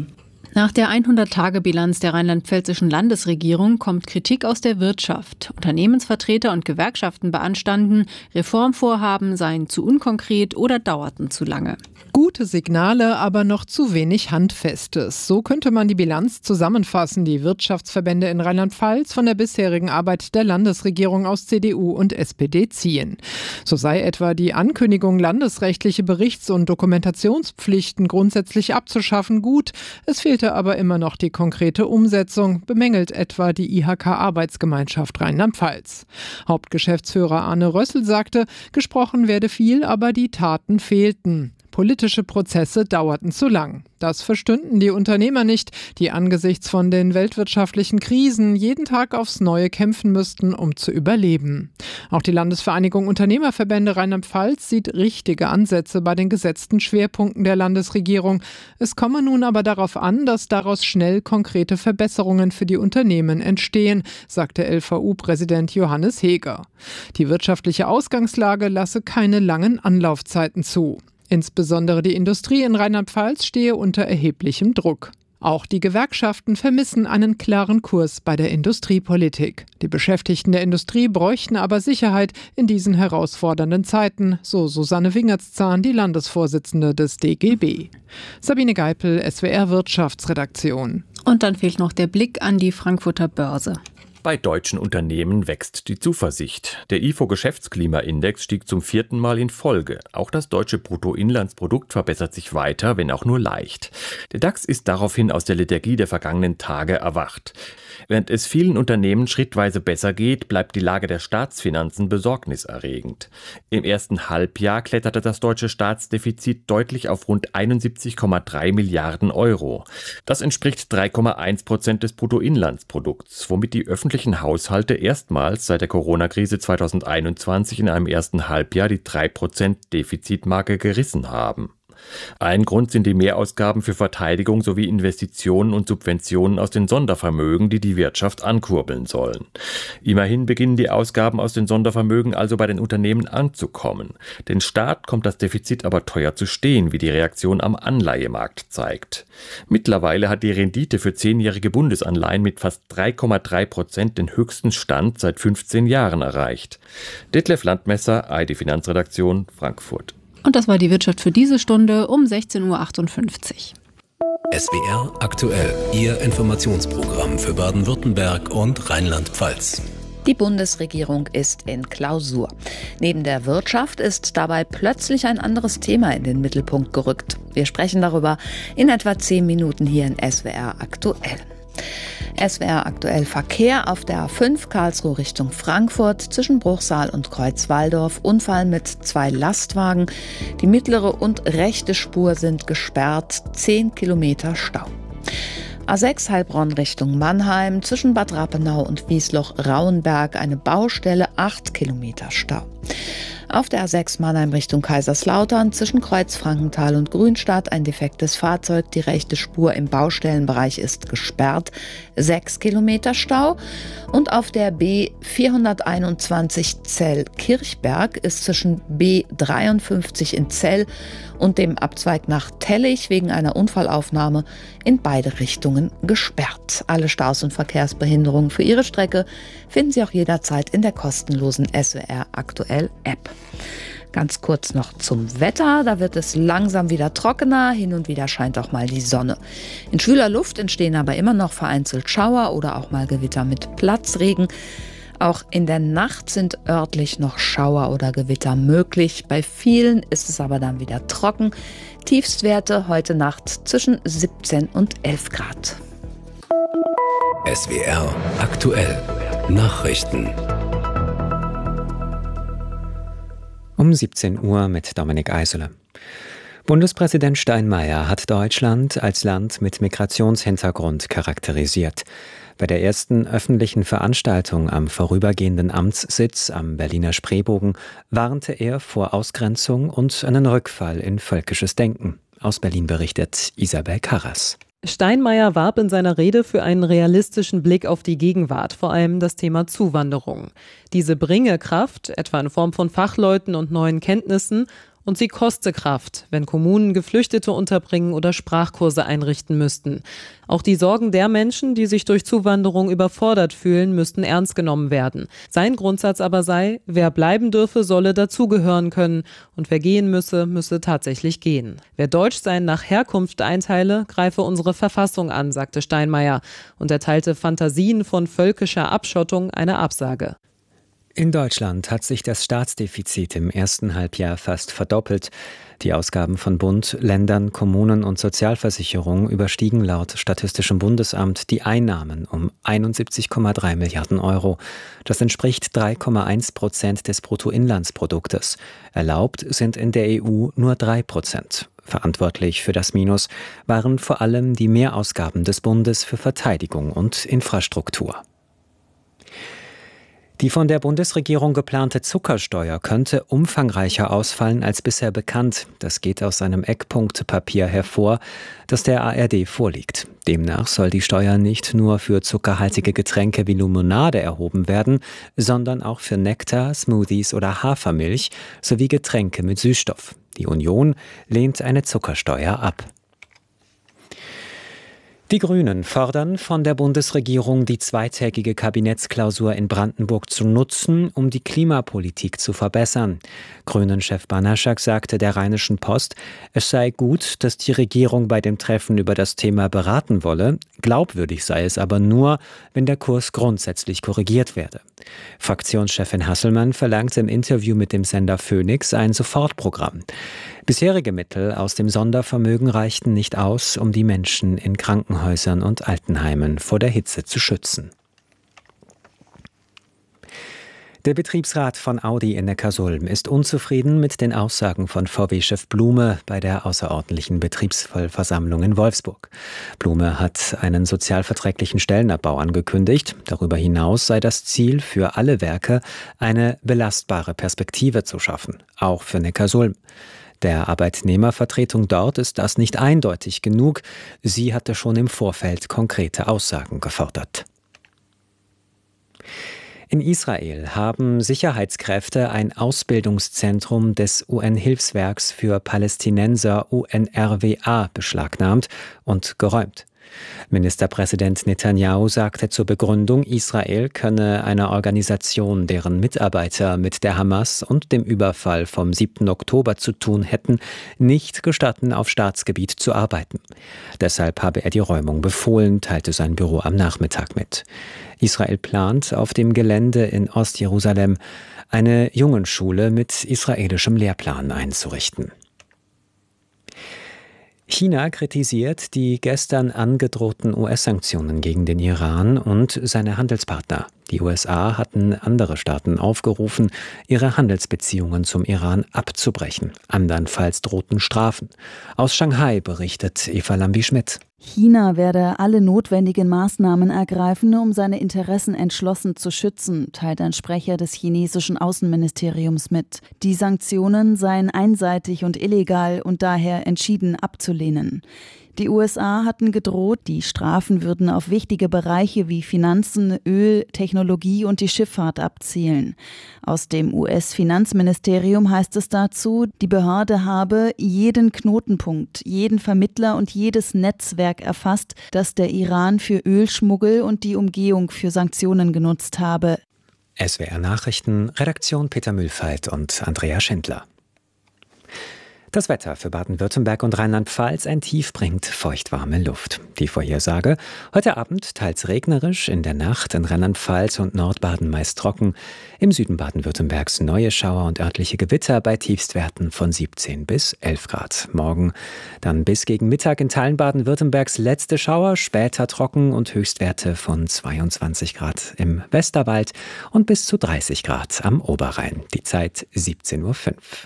Nach der 100-Tage-Bilanz der rheinland-pfälzischen Landesregierung kommt Kritik aus der Wirtschaft. Unternehmensvertreter und Gewerkschaften beanstanden, Reformvorhaben seien zu unkonkret oder dauerten zu lange. Gute Signale, aber noch zu wenig Handfestes. So könnte man die Bilanz zusammenfassen, die Wirtschaftsverbände in Rheinland-Pfalz von der bisherigen Arbeit der Landesregierung aus CDU und SPD ziehen. So sei etwa die Ankündigung, landesrechtliche Berichts- und Dokumentationspflichten grundsätzlich abzuschaffen, gut. Es fehlte aber immer noch die konkrete Umsetzung, bemängelt etwa die IHK-Arbeitsgemeinschaft Rheinland-Pfalz. Hauptgeschäftsführer Arne Rössel sagte, gesprochen werde viel, aber die Taten fehlten. Politische Prozesse dauerten zu lang. Das verstünden die Unternehmer nicht, die angesichts von den weltwirtschaftlichen Krisen jeden Tag aufs Neue kämpfen müssten, um zu überleben. Auch die Landesvereinigung Unternehmerverbände Rheinland-Pfalz sieht richtige Ansätze bei den gesetzten Schwerpunkten der Landesregierung. Es komme nun aber darauf an, dass daraus schnell konkrete Verbesserungen für die Unternehmen entstehen, sagte LVU-Präsident Johannes Heger. Die wirtschaftliche Ausgangslage lasse keine langen Anlaufzeiten zu. Insbesondere die Industrie in Rheinland-Pfalz stehe unter erheblichem Druck. Auch die Gewerkschaften vermissen einen klaren Kurs bei der Industriepolitik. Die Beschäftigten der Industrie bräuchten aber Sicherheit in diesen herausfordernden Zeiten, so Susanne Wingertszahn, die Landesvorsitzende des DGB. Sabine Geipel, SWR Wirtschaftsredaktion. Und dann fehlt noch der Blick an die Frankfurter Börse. Bei deutschen Unternehmen wächst die Zuversicht. Der IFO-Geschäftsklimaindex stieg zum 4. Mal in Folge. Auch das deutsche Bruttoinlandsprodukt verbessert sich weiter, wenn auch nur leicht. Der DAX ist daraufhin aus der Lethargie der vergangenen Tage erwacht. Während es vielen Unternehmen schrittweise besser geht, bleibt die Lage der Staatsfinanzen besorgniserregend. Im ersten Halbjahr kletterte das deutsche Staatsdefizit deutlich auf rund 71,3 Milliarden Euro. Das entspricht 3,1% des Bruttoinlandsprodukts, womit die öffentlichen Haushalte erstmals seit der Corona-Krise 2021 in einem ersten Halbjahr die 3% Defizitmarke gerissen haben. Ein Grund sind die Mehrausgaben für Verteidigung sowie Investitionen und Subventionen aus den Sondervermögen, die die Wirtschaft ankurbeln sollen. Immerhin beginnen die Ausgaben aus den Sondervermögen also bei den Unternehmen anzukommen. Den Staat kommt das Defizit aber teuer zu stehen, wie die Reaktion am Anleihemarkt zeigt. Mittlerweile hat die Rendite für 10-jährige Bundesanleihen mit fast 3,3% den höchsten Stand seit 15 Jahren erreicht. Detlef Landmesser, ARD Finanzredaktion, Frankfurt. Und das war die Wirtschaft für diese Stunde um 16:58 Uhr. SWR aktuell, Ihr Informationsprogramm für Baden-Württemberg und Rheinland-Pfalz. Die Bundesregierung ist in Klausur. Neben der Wirtschaft ist dabei plötzlich ein anderes Thema in den Mittelpunkt gerückt. Wir sprechen darüber in etwa 10 Minuten hier in SWR aktuell. SWR aktuell Verkehr auf der A5 Karlsruhe Richtung Frankfurt zwischen Bruchsal und Kreuzwaldorf. Unfall mit 2 Lastwagen. Die mittlere und rechte Spur sind gesperrt. 10 Kilometer Stau. A6 Heilbronn Richtung Mannheim zwischen Bad Rappenau und Wiesloch-Rauenberg eine Baustelle, 8 Kilometer Stau. Auf der A6 Mannheim Richtung Kaiserslautern zwischen Kreuzfrankenthal und Grünstadt ein defektes Fahrzeug. Die rechte Spur im Baustellenbereich ist gesperrt. 6 Kilometer Stau. Und auf der B421 Zell-Kirchberg ist zwischen B53 in Zell und dem Abzweig nach Tellich wegen einer Unfallaufnahme in beide Richtungen gesperrt. Alle Staus und Verkehrsbehinderungen für Ihre Strecke finden Sie auch jederzeit in der kostenlosen SWR aktuell App. Ganz kurz noch zum Wetter. Da wird es langsam wieder trockener. Hin und wieder scheint auch mal die Sonne. In schwüler Luft entstehen aber immer noch vereinzelt Schauer oder auch mal Gewitter mit Platzregen. Auch in der Nacht sind örtlich noch Schauer oder Gewitter möglich. Bei vielen ist es aber dann wieder trocken. Tiefstwerte heute Nacht zwischen 17 und 11 Grad. SWR aktuell. Nachrichten. Um 17 Uhr mit Dominik Eisele. Bundespräsident Steinmeier hat Deutschland als Land mit Migrationshintergrund charakterisiert. Bei der ersten öffentlichen Veranstaltung am vorübergehenden Amtssitz am Berliner Spreebogen warnte er vor Ausgrenzung und einen Rückfall in völkisches Denken. Aus Berlin berichtet Isabel Karras. Steinmeier warb in seiner Rede für einen realistischen Blick auf die Gegenwart, vor allem das Thema Zuwanderung. Diese bringe Kraft, etwa in Form von Fachleuten und neuen Kenntnissen, und sie koste Kraft, wenn Kommunen Geflüchtete unterbringen oder Sprachkurse einrichten müssten. Auch die Sorgen der Menschen, die sich durch Zuwanderung überfordert fühlen, müssten ernst genommen werden. Sein Grundsatz aber sei, wer bleiben dürfe, solle dazugehören können und wer gehen müsse, müsse tatsächlich gehen. Wer Deutschsein nach Herkunft einteile, greife unsere Verfassung an, sagte Steinmeier und erteilte Fantasien von völkischer Abschottung eine Absage. In Deutschland hat sich das Staatsdefizit im ersten Halbjahr fast verdoppelt. Die Ausgaben von Bund, Ländern, Kommunen und Sozialversicherung überstiegen laut Statistischem Bundesamt die Einnahmen um 71,3 Milliarden Euro. Das entspricht 3,1% des Bruttoinlandsproduktes. Erlaubt sind in der EU nur 3%. Verantwortlich für das Minus waren vor allem die Mehrausgaben des Bundes für Verteidigung und Infrastruktur. Die von der Bundesregierung geplante Zuckersteuer könnte umfangreicher ausfallen als bisher bekannt. Das geht aus einem Eckpunktepapier hervor, das der ARD vorliegt. Demnach soll die Steuer nicht nur für zuckerhaltige Getränke wie Limonade erhoben werden, sondern auch für Nektar, Smoothies oder Hafermilch sowie Getränke mit Süßstoff. Die Union lehnt eine Zuckersteuer ab. Die Grünen fordern von der Bundesregierung, die zweitägige Kabinettsklausur in Brandenburg zu nutzen, um die Klimapolitik zu verbessern. Grünen-Chef Banaschak sagte der Rheinischen Post, es sei gut, dass die Regierung bei dem Treffen über das Thema beraten wolle. Glaubwürdig sei es aber nur, wenn der Kurs grundsätzlich korrigiert werde. Fraktionschefin Hasselmann verlangte im Interview mit dem Sender Phoenix ein Sofortprogramm. Bisherige Mittel aus dem Sondervermögen reichten nicht aus, um die Menschen in Krankenhäusern und Altenheimen vor der Hitze zu schützen. Der Betriebsrat von Audi in Neckarsulm ist unzufrieden mit den Aussagen von VW-Chef Blume bei der außerordentlichen Betriebsvollversammlung in Wolfsburg. Blume hat einen sozialverträglichen Stellenabbau angekündigt. Darüber hinaus sei das Ziel für alle Werke, eine belastbare Perspektive zu schaffen, auch für Neckarsulm. Der Arbeitnehmervertretung dort ist das nicht eindeutig genug. Sie hatte schon im Vorfeld konkrete Aussagen gefordert. In Israel haben Sicherheitskräfte ein Ausbildungszentrum des UN-Hilfswerks für Palästinenser UNRWA beschlagnahmt und geräumt. Ministerpräsident Netanyahu sagte zur Begründung, Israel könne einer Organisation, deren Mitarbeiter mit der Hamas und dem Überfall vom 7. Oktober zu tun hätten, nicht gestatten, auf Staatsgebiet zu arbeiten. Deshalb habe er die Räumung befohlen, teilte sein Büro am Nachmittag mit. Israel plant, auf dem Gelände in Ostjerusalem eine Jungenschule mit israelischem Lehrplan einzurichten. China kritisiert die gestern angedrohten US-Sanktionen gegen den Iran und seine Handelspartner. Die USA hatten andere Staaten aufgerufen, ihre Handelsbeziehungen zum Iran abzubrechen. Andernfalls drohten Strafen. Aus Shanghai berichtet Eva Lambi-Schmidt. China werde alle notwendigen Maßnahmen ergreifen, um seine Interessen entschlossen zu schützen, teilt ein Sprecher des chinesischen Außenministeriums mit. Die Sanktionen seien einseitig und illegal und daher entschieden abzulehnen. Die USA hatten gedroht, die Strafen würden auf wichtige Bereiche wie Finanzen, Öl, Technologie und die Schifffahrt abzielen. Aus dem US-Finanzministerium heißt es dazu, die Behörde habe jeden Knotenpunkt, jeden Vermittler und jedes Netzwerk erfasst, das der Iran für Ölschmuggel und die Umgehung für Sanktionen genutzt habe. SWR Nachrichten, Redaktion Peter Mühlfeit und Andrea Schindler. Das Wetter für Baden-Württemberg und Rheinland-Pfalz: ein Tief bringt feuchtwarme Luft. Die Vorhersage: heute Abend teils regnerisch, in der Nacht in Rheinland-Pfalz und Nordbaden meist trocken. Im Süden Baden-Württembergs neue Schauer und örtliche Gewitter bei Tiefstwerten von 17 bis 11 Grad. Morgen dann bis gegen Mittag in Teilen Baden-Württembergs letzte Schauer, später trocken und Höchstwerte von 22 Grad im Westerwald und bis zu 30 Grad am Oberrhein. Die Zeit 17:05 Uhr.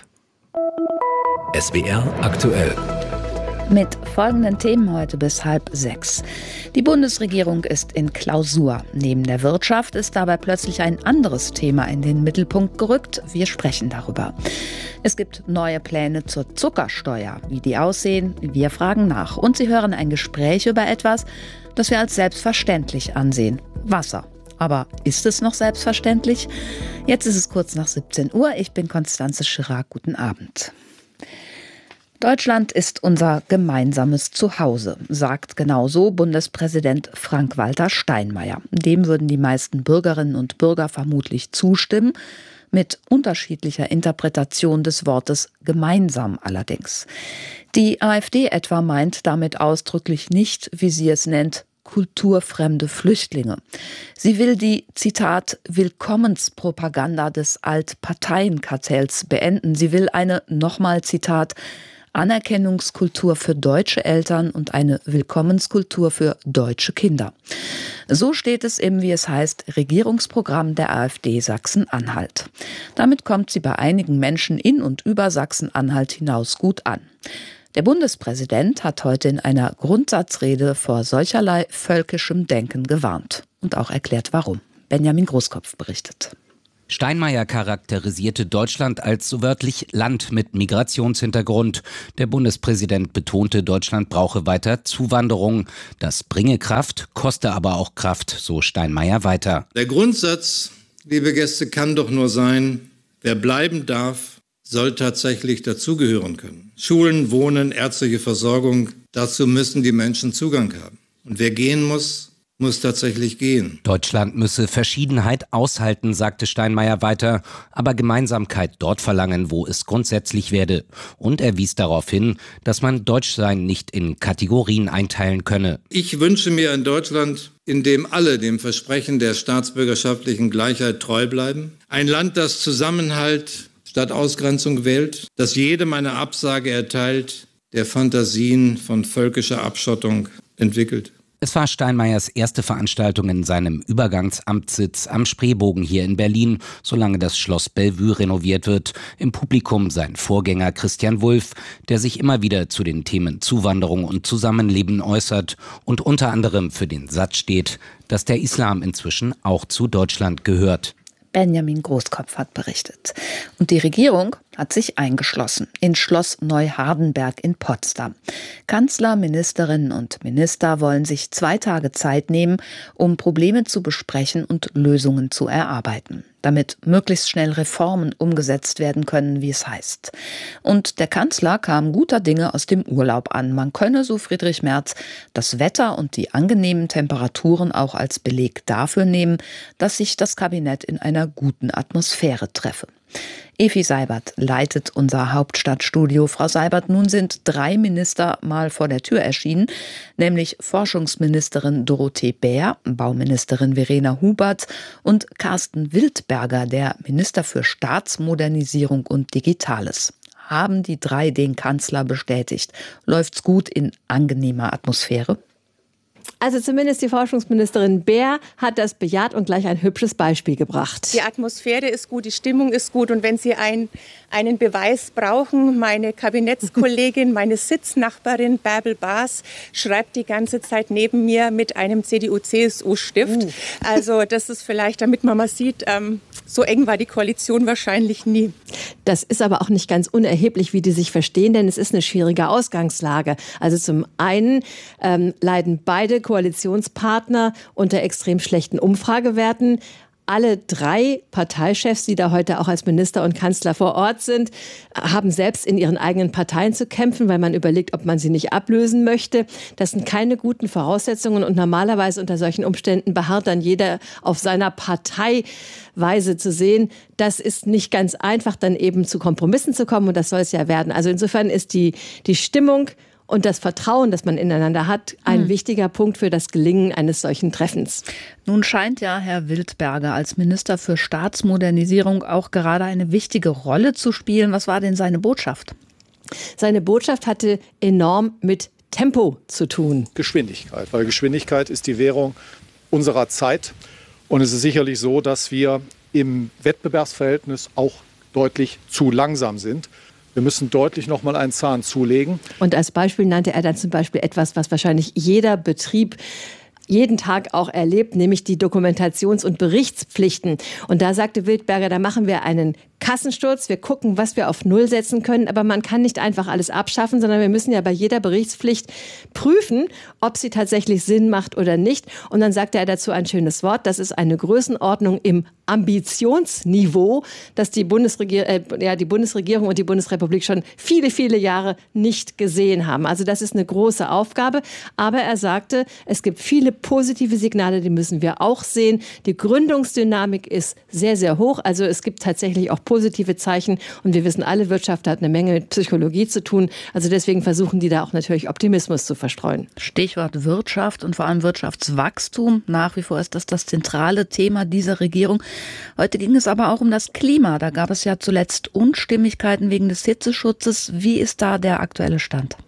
SWR aktuell. Mit folgenden Themen heute bis 5:30. Die Bundesregierung ist in Klausur. Neben der Wirtschaft ist dabei plötzlich ein anderes Thema in den Mittelpunkt gerückt. Wir sprechen darüber. Es gibt neue Pläne zur Zuckersteuer. Wie die aussehen, wir fragen nach. Und Sie hören ein Gespräch über etwas, das wir als selbstverständlich ansehen: Wasser. Aber ist es noch selbstverständlich? Jetzt ist es kurz nach 17 Uhr. Ich bin Constanze Schirrak. Guten Abend. Deutschland ist unser gemeinsames Zuhause, sagt genauso Bundespräsident Frank-Walter Steinmeier. Dem würden die meisten Bürgerinnen und Bürger vermutlich zustimmen, mit unterschiedlicher Interpretation des Wortes gemeinsam allerdings. Die AfD etwa meint damit ausdrücklich nicht, wie sie es nennt, kulturfremde Flüchtlinge. Sie will die, Zitat, Willkommenspropaganda des Altparteienkartells beenden. Sie will eine, nochmal Zitat, Anerkennungskultur für deutsche Eltern und eine Willkommenskultur für deutsche Kinder. So steht es im, wie es heißt, Regierungsprogramm der AfD Sachsen-Anhalt. Damit kommt sie bei einigen Menschen in und über Sachsen-Anhalt hinaus gut an. Der Bundespräsident hat heute in einer Grundsatzrede vor solcherlei völkischem Denken gewarnt und auch erklärt, warum. Benjamin Großkopf berichtet. Steinmeier charakterisierte Deutschland als so wörtlich Land mit Migrationshintergrund. Der Bundespräsident betonte, Deutschland brauche weiter Zuwanderung. Das bringe Kraft, koste aber auch Kraft, so Steinmeier weiter. Der Grundsatz, liebe Gäste, kann doch nur sein, wer bleiben darf, soll tatsächlich dazugehören können. Schulen, Wohnen, ärztliche Versorgung, dazu müssen die Menschen Zugang haben. Und wer gehen muss tatsächlich gehen. Deutschland müsse Verschiedenheit aushalten, sagte Steinmeier weiter, aber Gemeinsamkeit dort verlangen, wo es grundsätzlich werde. Und er wies darauf hin, dass man Deutschsein nicht in Kategorien einteilen könne. Ich wünsche mir ein Deutschland, in dem alle dem Versprechen der staatsbürgerschaftlichen Gleichheit treu bleiben. Ein Land, das Zusammenhalt statt Ausgrenzung wählt, das jedem eine Absage erteilt, der Fantasien von völkischer Abschottung entwickelt. Es war Steinmeiers erste Veranstaltung in seinem Übergangsamtssitz am Spreebogen hier in Berlin, solange das Schloss Bellevue renoviert wird. Im Publikum sein Vorgänger Christian Wulff, der sich immer wieder zu den Themen Zuwanderung und Zusammenleben äußert und unter anderem für den Satz steht, dass der Islam inzwischen auch zu Deutschland gehört. Benjamin Großkopf hat berichtet. Und die Regierung hat sich eingeschlossen in Schloss Neuhardenberg in Potsdam. Kanzler, Ministerinnen und Minister wollen sich 2 Tage Zeit nehmen, um Probleme zu besprechen und Lösungen zu erarbeiten, damit möglichst schnell Reformen umgesetzt werden können, wie es heißt. Und der Kanzler kam guter Dinge aus dem Urlaub an. Man könne, so Friedrich Merz, das Wetter und die angenehmen Temperaturen auch als Beleg dafür nehmen, dass sich das Kabinett in einer guten Atmosphäre treffe. Evi Seibert leitet unser Hauptstadtstudio. Frau Seibert, nun sind 3 Minister mal vor der Tür erschienen, nämlich Forschungsministerin Dorothee Bär, Bauministerin Verena Hubert und Carsten Wildberger, der Minister für Staatsmodernisierung und Digitales. Haben die 3 den Kanzler bestätigt? Läuft's gut in angenehmer Atmosphäre? Also zumindest die Forschungsministerin Bär hat das bejaht und gleich ein hübsches Beispiel gebracht. Die Atmosphäre ist gut, die Stimmung ist gut. Und wenn Sie einen Beweis brauchen, meine Kabinettskollegin, meine Sitznachbarin Bärbel Baas schreibt die ganze Zeit neben mir mit einem CDU-CSU-Stift. Also das ist vielleicht, damit man mal sieht, so eng war die Koalition wahrscheinlich nie. Das ist aber auch nicht ganz unerheblich, wie die sich verstehen, denn es ist eine schwierige Ausgangslage. Also zum einen leiden beide Koalitionspartner unter extrem schlechten Umfragewerten. Alle 3 Parteichefs, die da heute auch als Minister und Kanzler vor Ort sind, haben selbst in ihren eigenen Parteien zu kämpfen, weil man überlegt, ob man sie nicht ablösen möchte. Das sind keine guten Voraussetzungen und normalerweise unter solchen Umständen beharrt dann jeder auf seiner Parteiweise zu sehen. Das ist nicht ganz einfach, dann eben zu Kompromissen zu kommen und das soll es ja werden. Also insofern ist die Stimmung und das Vertrauen, das man ineinander hat, ein wichtiger Punkt für das Gelingen eines solchen Treffens. Nun scheint ja Herr Wildberger als Minister für Staatsmodernisierung auch gerade eine wichtige Rolle zu spielen. Was war denn seine Botschaft? Seine Botschaft hatte enorm mit Tempo zu tun. Geschwindigkeit, weil Geschwindigkeit ist die Währung unserer Zeit. Und es ist sicherlich so, dass wir im Wettbewerbsverhältnis auch deutlich zu langsam sind. Wir müssen deutlich noch mal einen Zahn zulegen. Und als Beispiel nannte er dann zum Beispiel etwas, was wahrscheinlich jeder Betrieb jeden Tag auch erlebt, nämlich die Dokumentations- und Berichtspflichten. Und da sagte Wildberger, da machen wir einen Kassensturz, wir gucken, was wir auf Null setzen können, aber man kann nicht einfach alles abschaffen, sondern wir müssen ja bei jeder Berichtspflicht prüfen, ob sie tatsächlich Sinn macht oder nicht. Und dann sagte er dazu ein schönes Wort, das ist eine Größenordnung im Ambitionsniveau, das die Bundesregierung und die Bundesrepublik schon viele, viele Jahre nicht gesehen haben. Also das ist eine große Aufgabe. Aber er sagte, es gibt viele positive Signale, die müssen wir auch sehen. Die Gründungsdynamik ist sehr, sehr hoch. Also es gibt tatsächlich auch positive Zeichen. Und wir wissen alle, Wirtschaft hat eine Menge mit Psychologie zu tun. Also deswegen versuchen die da auch natürlich Optimismus zu verstreuen. Stichwort Wirtschaft und vor allem Wirtschaftswachstum. Nach wie vor ist das zentrale Thema dieser Regierung. Heute ging es aber auch um das Klima. Da gab es ja zuletzt Unstimmigkeiten wegen des Hitzeschutzes. Wie ist da der aktuelle Stand?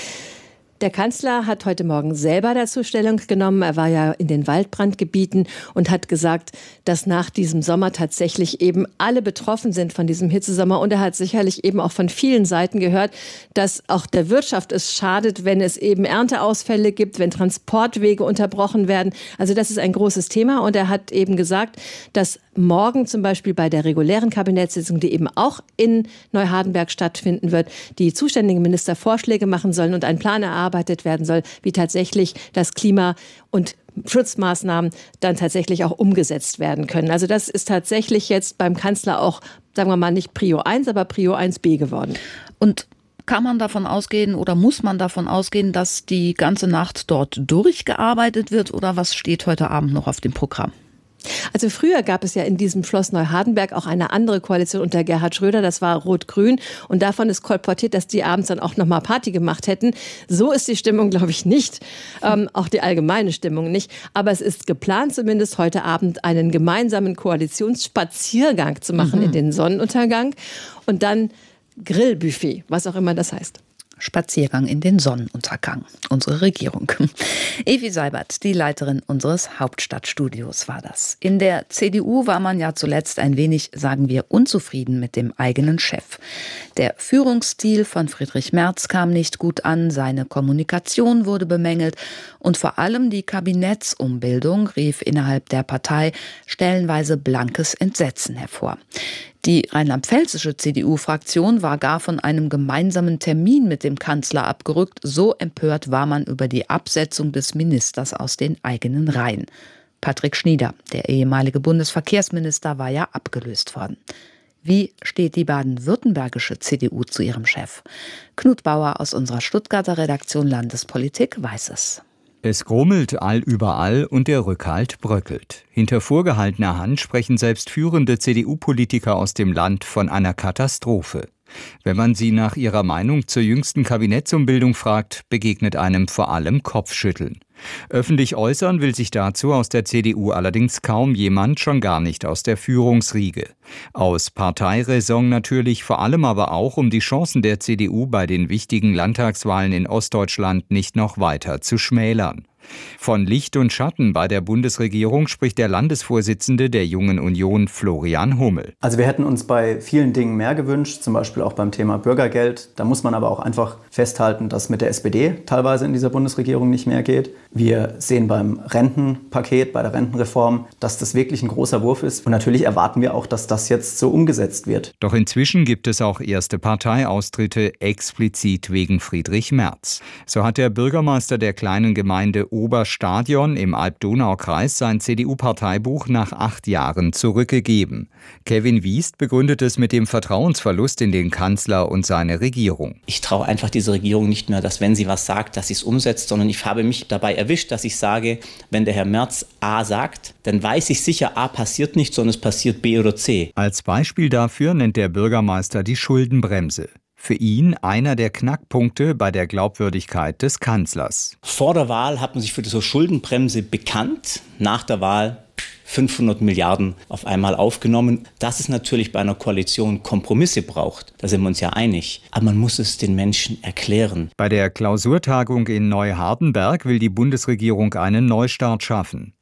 Der Kanzler hat heute Morgen selber dazu Stellung genommen. Er war ja in den Waldbrandgebieten und hat gesagt, dass nach diesem Sommer tatsächlich eben alle betroffen sind von diesem Hitzesommer. Und er hat sicherlich eben auch von vielen Seiten gehört, dass auch der Wirtschaft es schadet, wenn es eben Ernteausfälle gibt, wenn Transportwege unterbrochen werden. Also das ist ein großes Thema. Und er hat eben gesagt, dass morgen zum Beispiel bei der regulären Kabinettssitzung, die eben auch in Neuhardenberg stattfinden wird, die zuständigen Minister Vorschläge machen sollen und ein Plan erarbeitet werden soll, wie tatsächlich das Klima und Schutzmaßnahmen dann tatsächlich auch umgesetzt werden können. Also das ist tatsächlich jetzt beim Kanzler auch, sagen wir mal, nicht Prio 1, aber Prio 1b geworden. Und kann man davon ausgehen oder muss man davon ausgehen, dass die ganze Nacht dort durchgearbeitet wird oder was steht heute Abend noch auf dem Programm? Also früher gab es ja in diesem Schloss Neuhardenberg auch eine andere Koalition unter Gerhard Schröder, das war Rot-Grün und davon ist kolportiert, dass die abends dann auch nochmal Party gemacht hätten. So ist die Stimmung, glaube ich, nicht, auch die allgemeine Stimmung nicht, aber es ist geplant zumindest heute Abend einen gemeinsamen Koalitionsspaziergang zu machen in den Sonnenuntergang und dann Grillbuffet, was auch immer das heißt. Spaziergang in den Sonnenuntergang. Unsere Regierung. Evi Seibert, die Leiterin unseres Hauptstadtstudios, war das. In der CDU war man ja zuletzt ein wenig, sagen wir, unzufrieden mit dem eigenen Chef. Der Führungsstil von Friedrich Merz kam nicht gut an, seine Kommunikation wurde bemängelt und vor allem die Kabinettsumbildung rief innerhalb der Partei stellenweise blankes Entsetzen hervor. Die rheinland-pfälzische CDU-Fraktion war gar von einem gemeinsamen Termin mit dem Kanzler abgerückt. So empört war man über die Absetzung des Ministers aus den eigenen Reihen. Patrick Schnieder, der ehemalige Bundesverkehrsminister, war ja abgelöst worden. Wie steht die baden-württembergische CDU zu ihrem Chef? Knut Bauer aus unserer Stuttgarter Redaktion Landespolitik weiß es. Es grummelt allüberall und der Rückhalt bröckelt. Hinter vorgehaltener Hand sprechen selbst führende CDU-Politiker aus dem Land von einer Katastrophe. Wenn man sie nach ihrer Meinung zur jüngsten Kabinettsumbildung fragt, begegnet einem vor allem Kopfschütteln. Öffentlich äußern will sich dazu aus der CDU allerdings kaum jemand, schon gar nicht aus der Führungsriege. Aus Parteiräson natürlich, vor allem aber auch, um die Chancen der CDU bei den wichtigen Landtagswahlen in Ostdeutschland nicht noch weiter zu schmälern. Von Licht und Schatten bei der Bundesregierung spricht der Landesvorsitzende der Jungen Union, Florian Hummel. Also wir hätten uns bei vielen Dingen mehr gewünscht, zum Beispiel auch beim Thema Bürgergeld. Da muss man aber auch einfach festhalten, dass mit der SPD teilweise in dieser Bundesregierung nicht mehr geht. Wir sehen beim Rentenpaket, bei der Rentenreform, dass das wirklich ein großer Wurf ist. Und natürlich erwarten wir auch, dass das jetzt so umgesetzt wird. Doch inzwischen gibt es auch erste Parteiaustritte, explizit wegen Friedrich Merz. So hat der Bürgermeister der kleinen Gemeinde Oberstadion im Alb-Donau-Kreis sein CDU-Parteibuch nach 8 Jahren zurückgegeben. Kevin Wiest begründet es mit dem Vertrauensverlust in den Kanzler und seine Regierung. Ich traue einfach dieser Regierung nicht mehr, dass wenn sie was sagt, dass sie es umsetzt, sondern ich habe mich dabei erwischt, dass ich sage, wenn der Herr Merz A sagt, dann weiß ich sicher, A passiert nicht, sondern es passiert B oder C. Als Beispiel dafür nennt der Bürgermeister die Schuldenbremse. Für ihn einer der Knackpunkte bei der Glaubwürdigkeit des Kanzlers. Vor der Wahl hat man sich für diese Schuldenbremse bekannt, nach der Wahl 500 Milliarden auf einmal aufgenommen. Dass es natürlich bei einer Koalition Kompromisse braucht, da sind wir uns ja einig. Aber man muss es den Menschen erklären. Bei der Klausurtagung in Neuhardenberg will die Bundesregierung einen Neustart schaffen.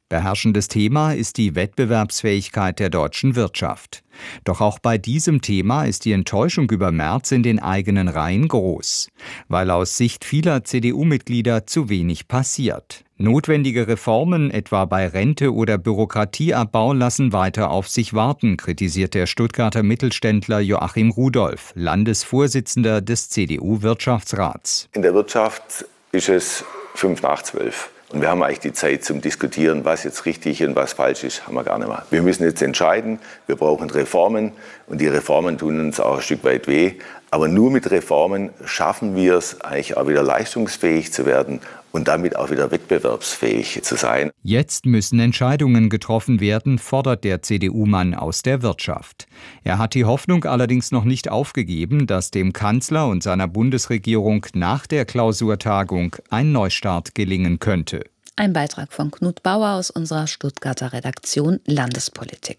Beherrschendes Thema ist die Wettbewerbsfähigkeit der deutschen Wirtschaft. Doch auch bei diesem Thema ist die Enttäuschung über Merz in den eigenen Reihen groß, weil aus Sicht vieler CDU-Mitglieder zu wenig passiert. Notwendige Reformen, etwa bei Rente oder Bürokratieabbau, lassen weiter auf sich warten, kritisiert der Stuttgarter Mittelständler Joachim Rudolph, Landesvorsitzender des CDU-Wirtschaftsrats. In der Wirtschaft ist es 11:55. Und wir haben eigentlich die Zeit zum Diskutieren, was jetzt richtig und was falsch ist, haben wir gar nicht mehr. Wir müssen jetzt entscheiden, wir brauchen Reformen und die Reformen tun uns auch ein Stück weit weh. Aber nur mit Reformen schaffen wir es, eigentlich auch wieder leistungsfähig zu werden und damit auch wieder wettbewerbsfähig zu sein. Jetzt müssen Entscheidungen getroffen werden, fordert der CDU-Mann aus der Wirtschaft. Er hat die Hoffnung allerdings noch nicht aufgegeben, dass dem Kanzler und seiner Bundesregierung nach der Klausurtagung ein Neustart gelingen könnte. Ein Beitrag von Knut Bauer aus unserer Stuttgarter Redaktion Landespolitik.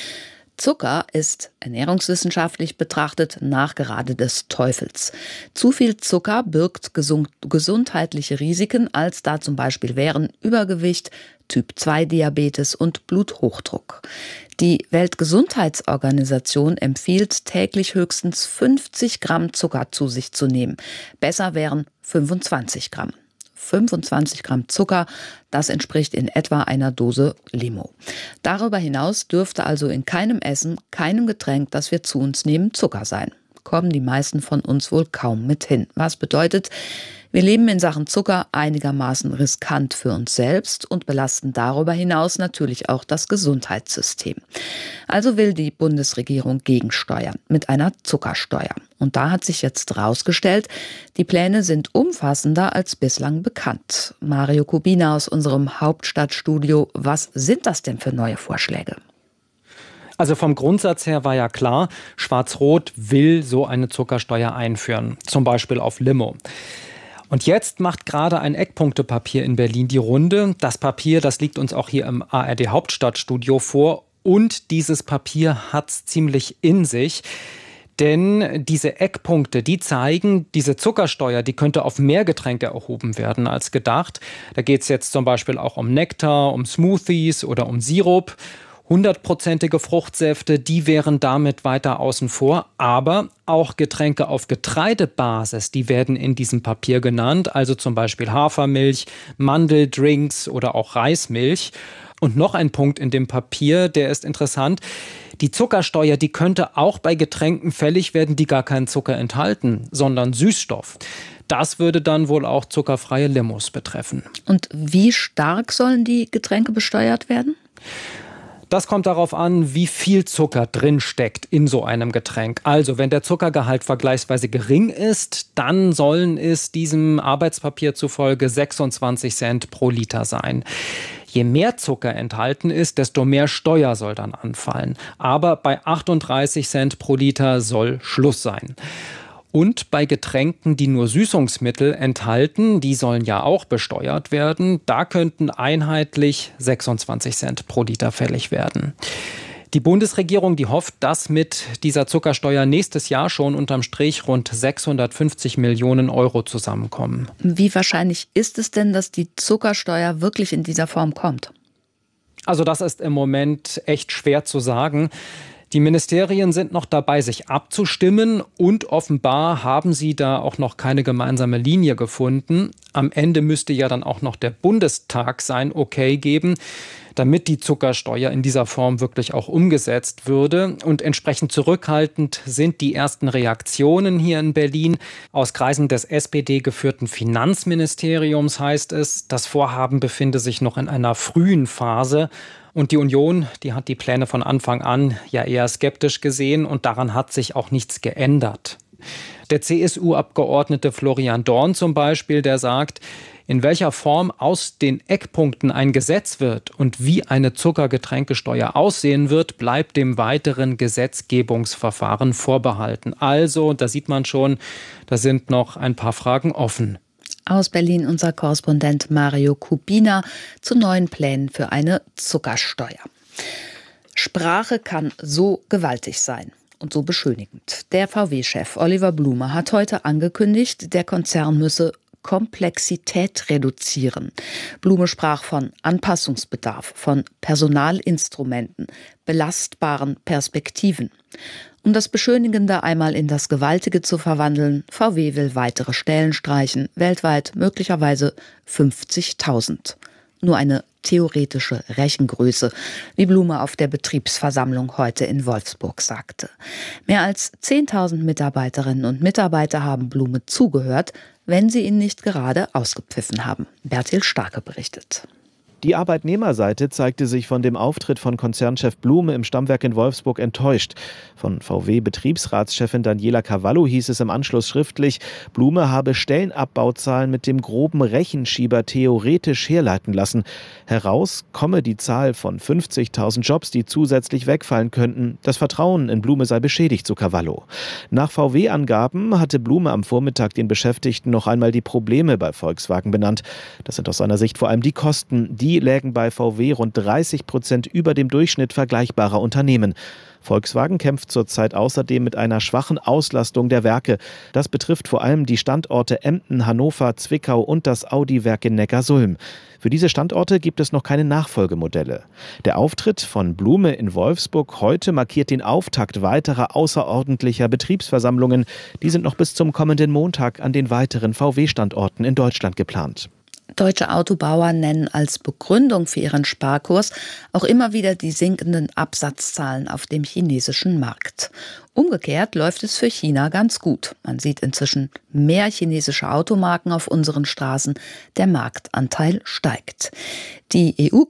Zucker ist ernährungswissenschaftlich betrachtet Nachgerade des Teufels. Zu viel Zucker birgt gesundheitliche Risiken, als da zum Beispiel wären Übergewicht, Typ-2-Diabetes und Bluthochdruck. Die Weltgesundheitsorganisation empfiehlt, täglich höchstens 50 Gramm Zucker zu sich zu nehmen. Besser wären 25 Gramm. 25 Gramm Zucker, das entspricht in etwa einer Dose Limo. Darüber hinaus dürfte also in keinem Essen, keinem Getränk, das wir zu uns nehmen, Zucker sein. Kommen die meisten von uns wohl kaum mit hin. Was bedeutet, wir leben in Sachen Zucker einigermaßen riskant für uns selbst und belasten darüber hinaus natürlich auch das Gesundheitssystem. Also will die Bundesregierung gegensteuern mit einer Zuckersteuer. Und da hat sich jetzt herausgestellt, die Pläne sind umfassender als bislang bekannt. Mario Kubina aus unserem Hauptstadtstudio, was sind das denn für neue Vorschläge? Also vom Grundsatz her war ja klar, Schwarz-Rot will so eine Zuckersteuer einführen, zum Beispiel auf Limo. Und jetzt macht gerade ein Eckpunktepapier in Berlin die Runde. Das Papier, das liegt uns auch hier im ARD Hauptstadtstudio vor. Und dieses Papier hat's ziemlich in sich. Denn diese Eckpunkte, die zeigen, diese Zuckersteuer, die könnte auf mehr Getränke erhoben werden als gedacht. Da geht es jetzt zum Beispiel auch um Nektar, um Smoothies oder um Sirup. 100%ige Fruchtsäfte, die wären damit weiter außen vor. Aber auch Getränke auf Getreidebasis, die werden in diesem Papier genannt. Also zum Beispiel Hafermilch, Mandeldrinks oder auch Reismilch. Und noch ein Punkt in dem Papier, der ist interessant. Die Zuckersteuer, die könnte auch bei Getränken fällig werden, die gar keinen Zucker enthalten, sondern Süßstoff. Das würde dann wohl auch zuckerfreie Limos betreffen. Und wie stark sollen die Getränke besteuert werden? Das kommt darauf an, wie viel Zucker drin steckt in so einem Getränk. Also, wenn der Zuckergehalt vergleichsweise gering ist, dann sollen es diesem Arbeitspapier zufolge 26 Cent pro Liter sein. Je mehr Zucker enthalten ist, desto mehr Steuer soll dann anfallen. Aber bei 38 Cent pro Liter soll Schluss sein. Und bei Getränken, die nur Süßungsmittel enthalten, die sollen ja auch besteuert werden, da könnten einheitlich 26 Cent pro Liter fällig werden. Die Bundesregierung, die hofft, dass mit dieser Zuckersteuer nächstes Jahr schon unterm Strich rund 650 Millionen Euro zusammenkommen. Wie wahrscheinlich ist es denn, dass die Zuckersteuer wirklich in dieser Form kommt? Also das ist im Moment echt schwer zu sagen. Die Ministerien sind noch dabei, sich abzustimmen und offenbar haben sie da auch noch keine gemeinsame Linie gefunden. Am Ende müsste ja dann auch noch der Bundestag sein Okay geben, damit die Zuckersteuer in dieser Form wirklich auch umgesetzt würde. Und entsprechend zurückhaltend sind die ersten Reaktionen hier in Berlin. Aus Kreisen des SPD-geführten Finanzministeriums heißt es, das Vorhaben befinde sich noch in einer frühen Phase. Und die Union, die hat die Pläne von Anfang an ja eher skeptisch gesehen und daran hat sich auch nichts geändert. Der CSU-Abgeordnete Florian Dorn zum Beispiel, der sagt, in welcher Form aus den Eckpunkten ein Gesetz wird und wie eine Zuckergetränkesteuer aussehen wird, bleibt dem weiteren Gesetzgebungsverfahren vorbehalten. Also, da sieht man schon, da sind noch ein paar Fragen offen. Aus Berlin unser Korrespondent Mario Kubina zu neuen Plänen für eine Zuckersteuer. Sprache kann so gewaltig sein und so beschönigend. Der VW-Chef Oliver Blume hat heute angekündigt, der Konzern müsse Komplexität reduzieren. Blume sprach von Anpassungsbedarf, von Personalinstrumenten, belastbaren Perspektiven. Um das Beschönigende einmal in das Gewaltige zu verwandeln, VW will weitere Stellen streichen, weltweit möglicherweise 50.000. Nur eine theoretische Rechengröße, wie Blume auf der Betriebsversammlung heute in Wolfsburg sagte. Mehr als 10.000 Mitarbeiterinnen und Mitarbeiter haben Blume zugehört, wenn sie ihn nicht gerade ausgepfiffen haben. Bertil Starke berichtet. Die Arbeitnehmerseite zeigte sich von dem Auftritt von Konzernchef Blume im Stammwerk in Wolfsburg enttäuscht. Von VW-Betriebsratschefin Daniela Cavallo hieß es im Anschluss schriftlich, Blume habe Stellenabbauzahlen mit dem groben Rechenschieber theoretisch herleiten lassen. Heraus komme die Zahl von 50.000 Jobs, die zusätzlich wegfallen könnten. Das Vertrauen in Blume sei beschädigt, so Cavallo. Nach VW-Angaben hatte Blume am Vormittag den Beschäftigten noch einmal die Probleme bei Volkswagen benannt. Das sind aus seiner Sicht vor allem die Kosten. Die lägen bei VW rund 30% über dem Durchschnitt vergleichbarer Unternehmen. Volkswagen kämpft zurzeit außerdem mit einer schwachen Auslastung der Werke. Das betrifft vor allem die Standorte Emden, Hannover, Zwickau und das Audi-Werk in Neckarsulm. Für diese Standorte gibt es noch keine Nachfolgemodelle. Der Auftritt von Blume in Wolfsburg heute markiert den Auftakt weiterer außerordentlicher Betriebsversammlungen. Die sind noch bis zum kommenden Montag an den weiteren VW-Standorten in Deutschland geplant. Deutsche Autobauer nennen als Begründung für ihren Sparkurs auch immer wieder die sinkenden Absatzzahlen auf dem chinesischen Markt. Umgekehrt läuft es für China ganz gut. Man sieht inzwischen mehr chinesische Automarken auf unseren Straßen. Der Marktanteil steigt. Die EU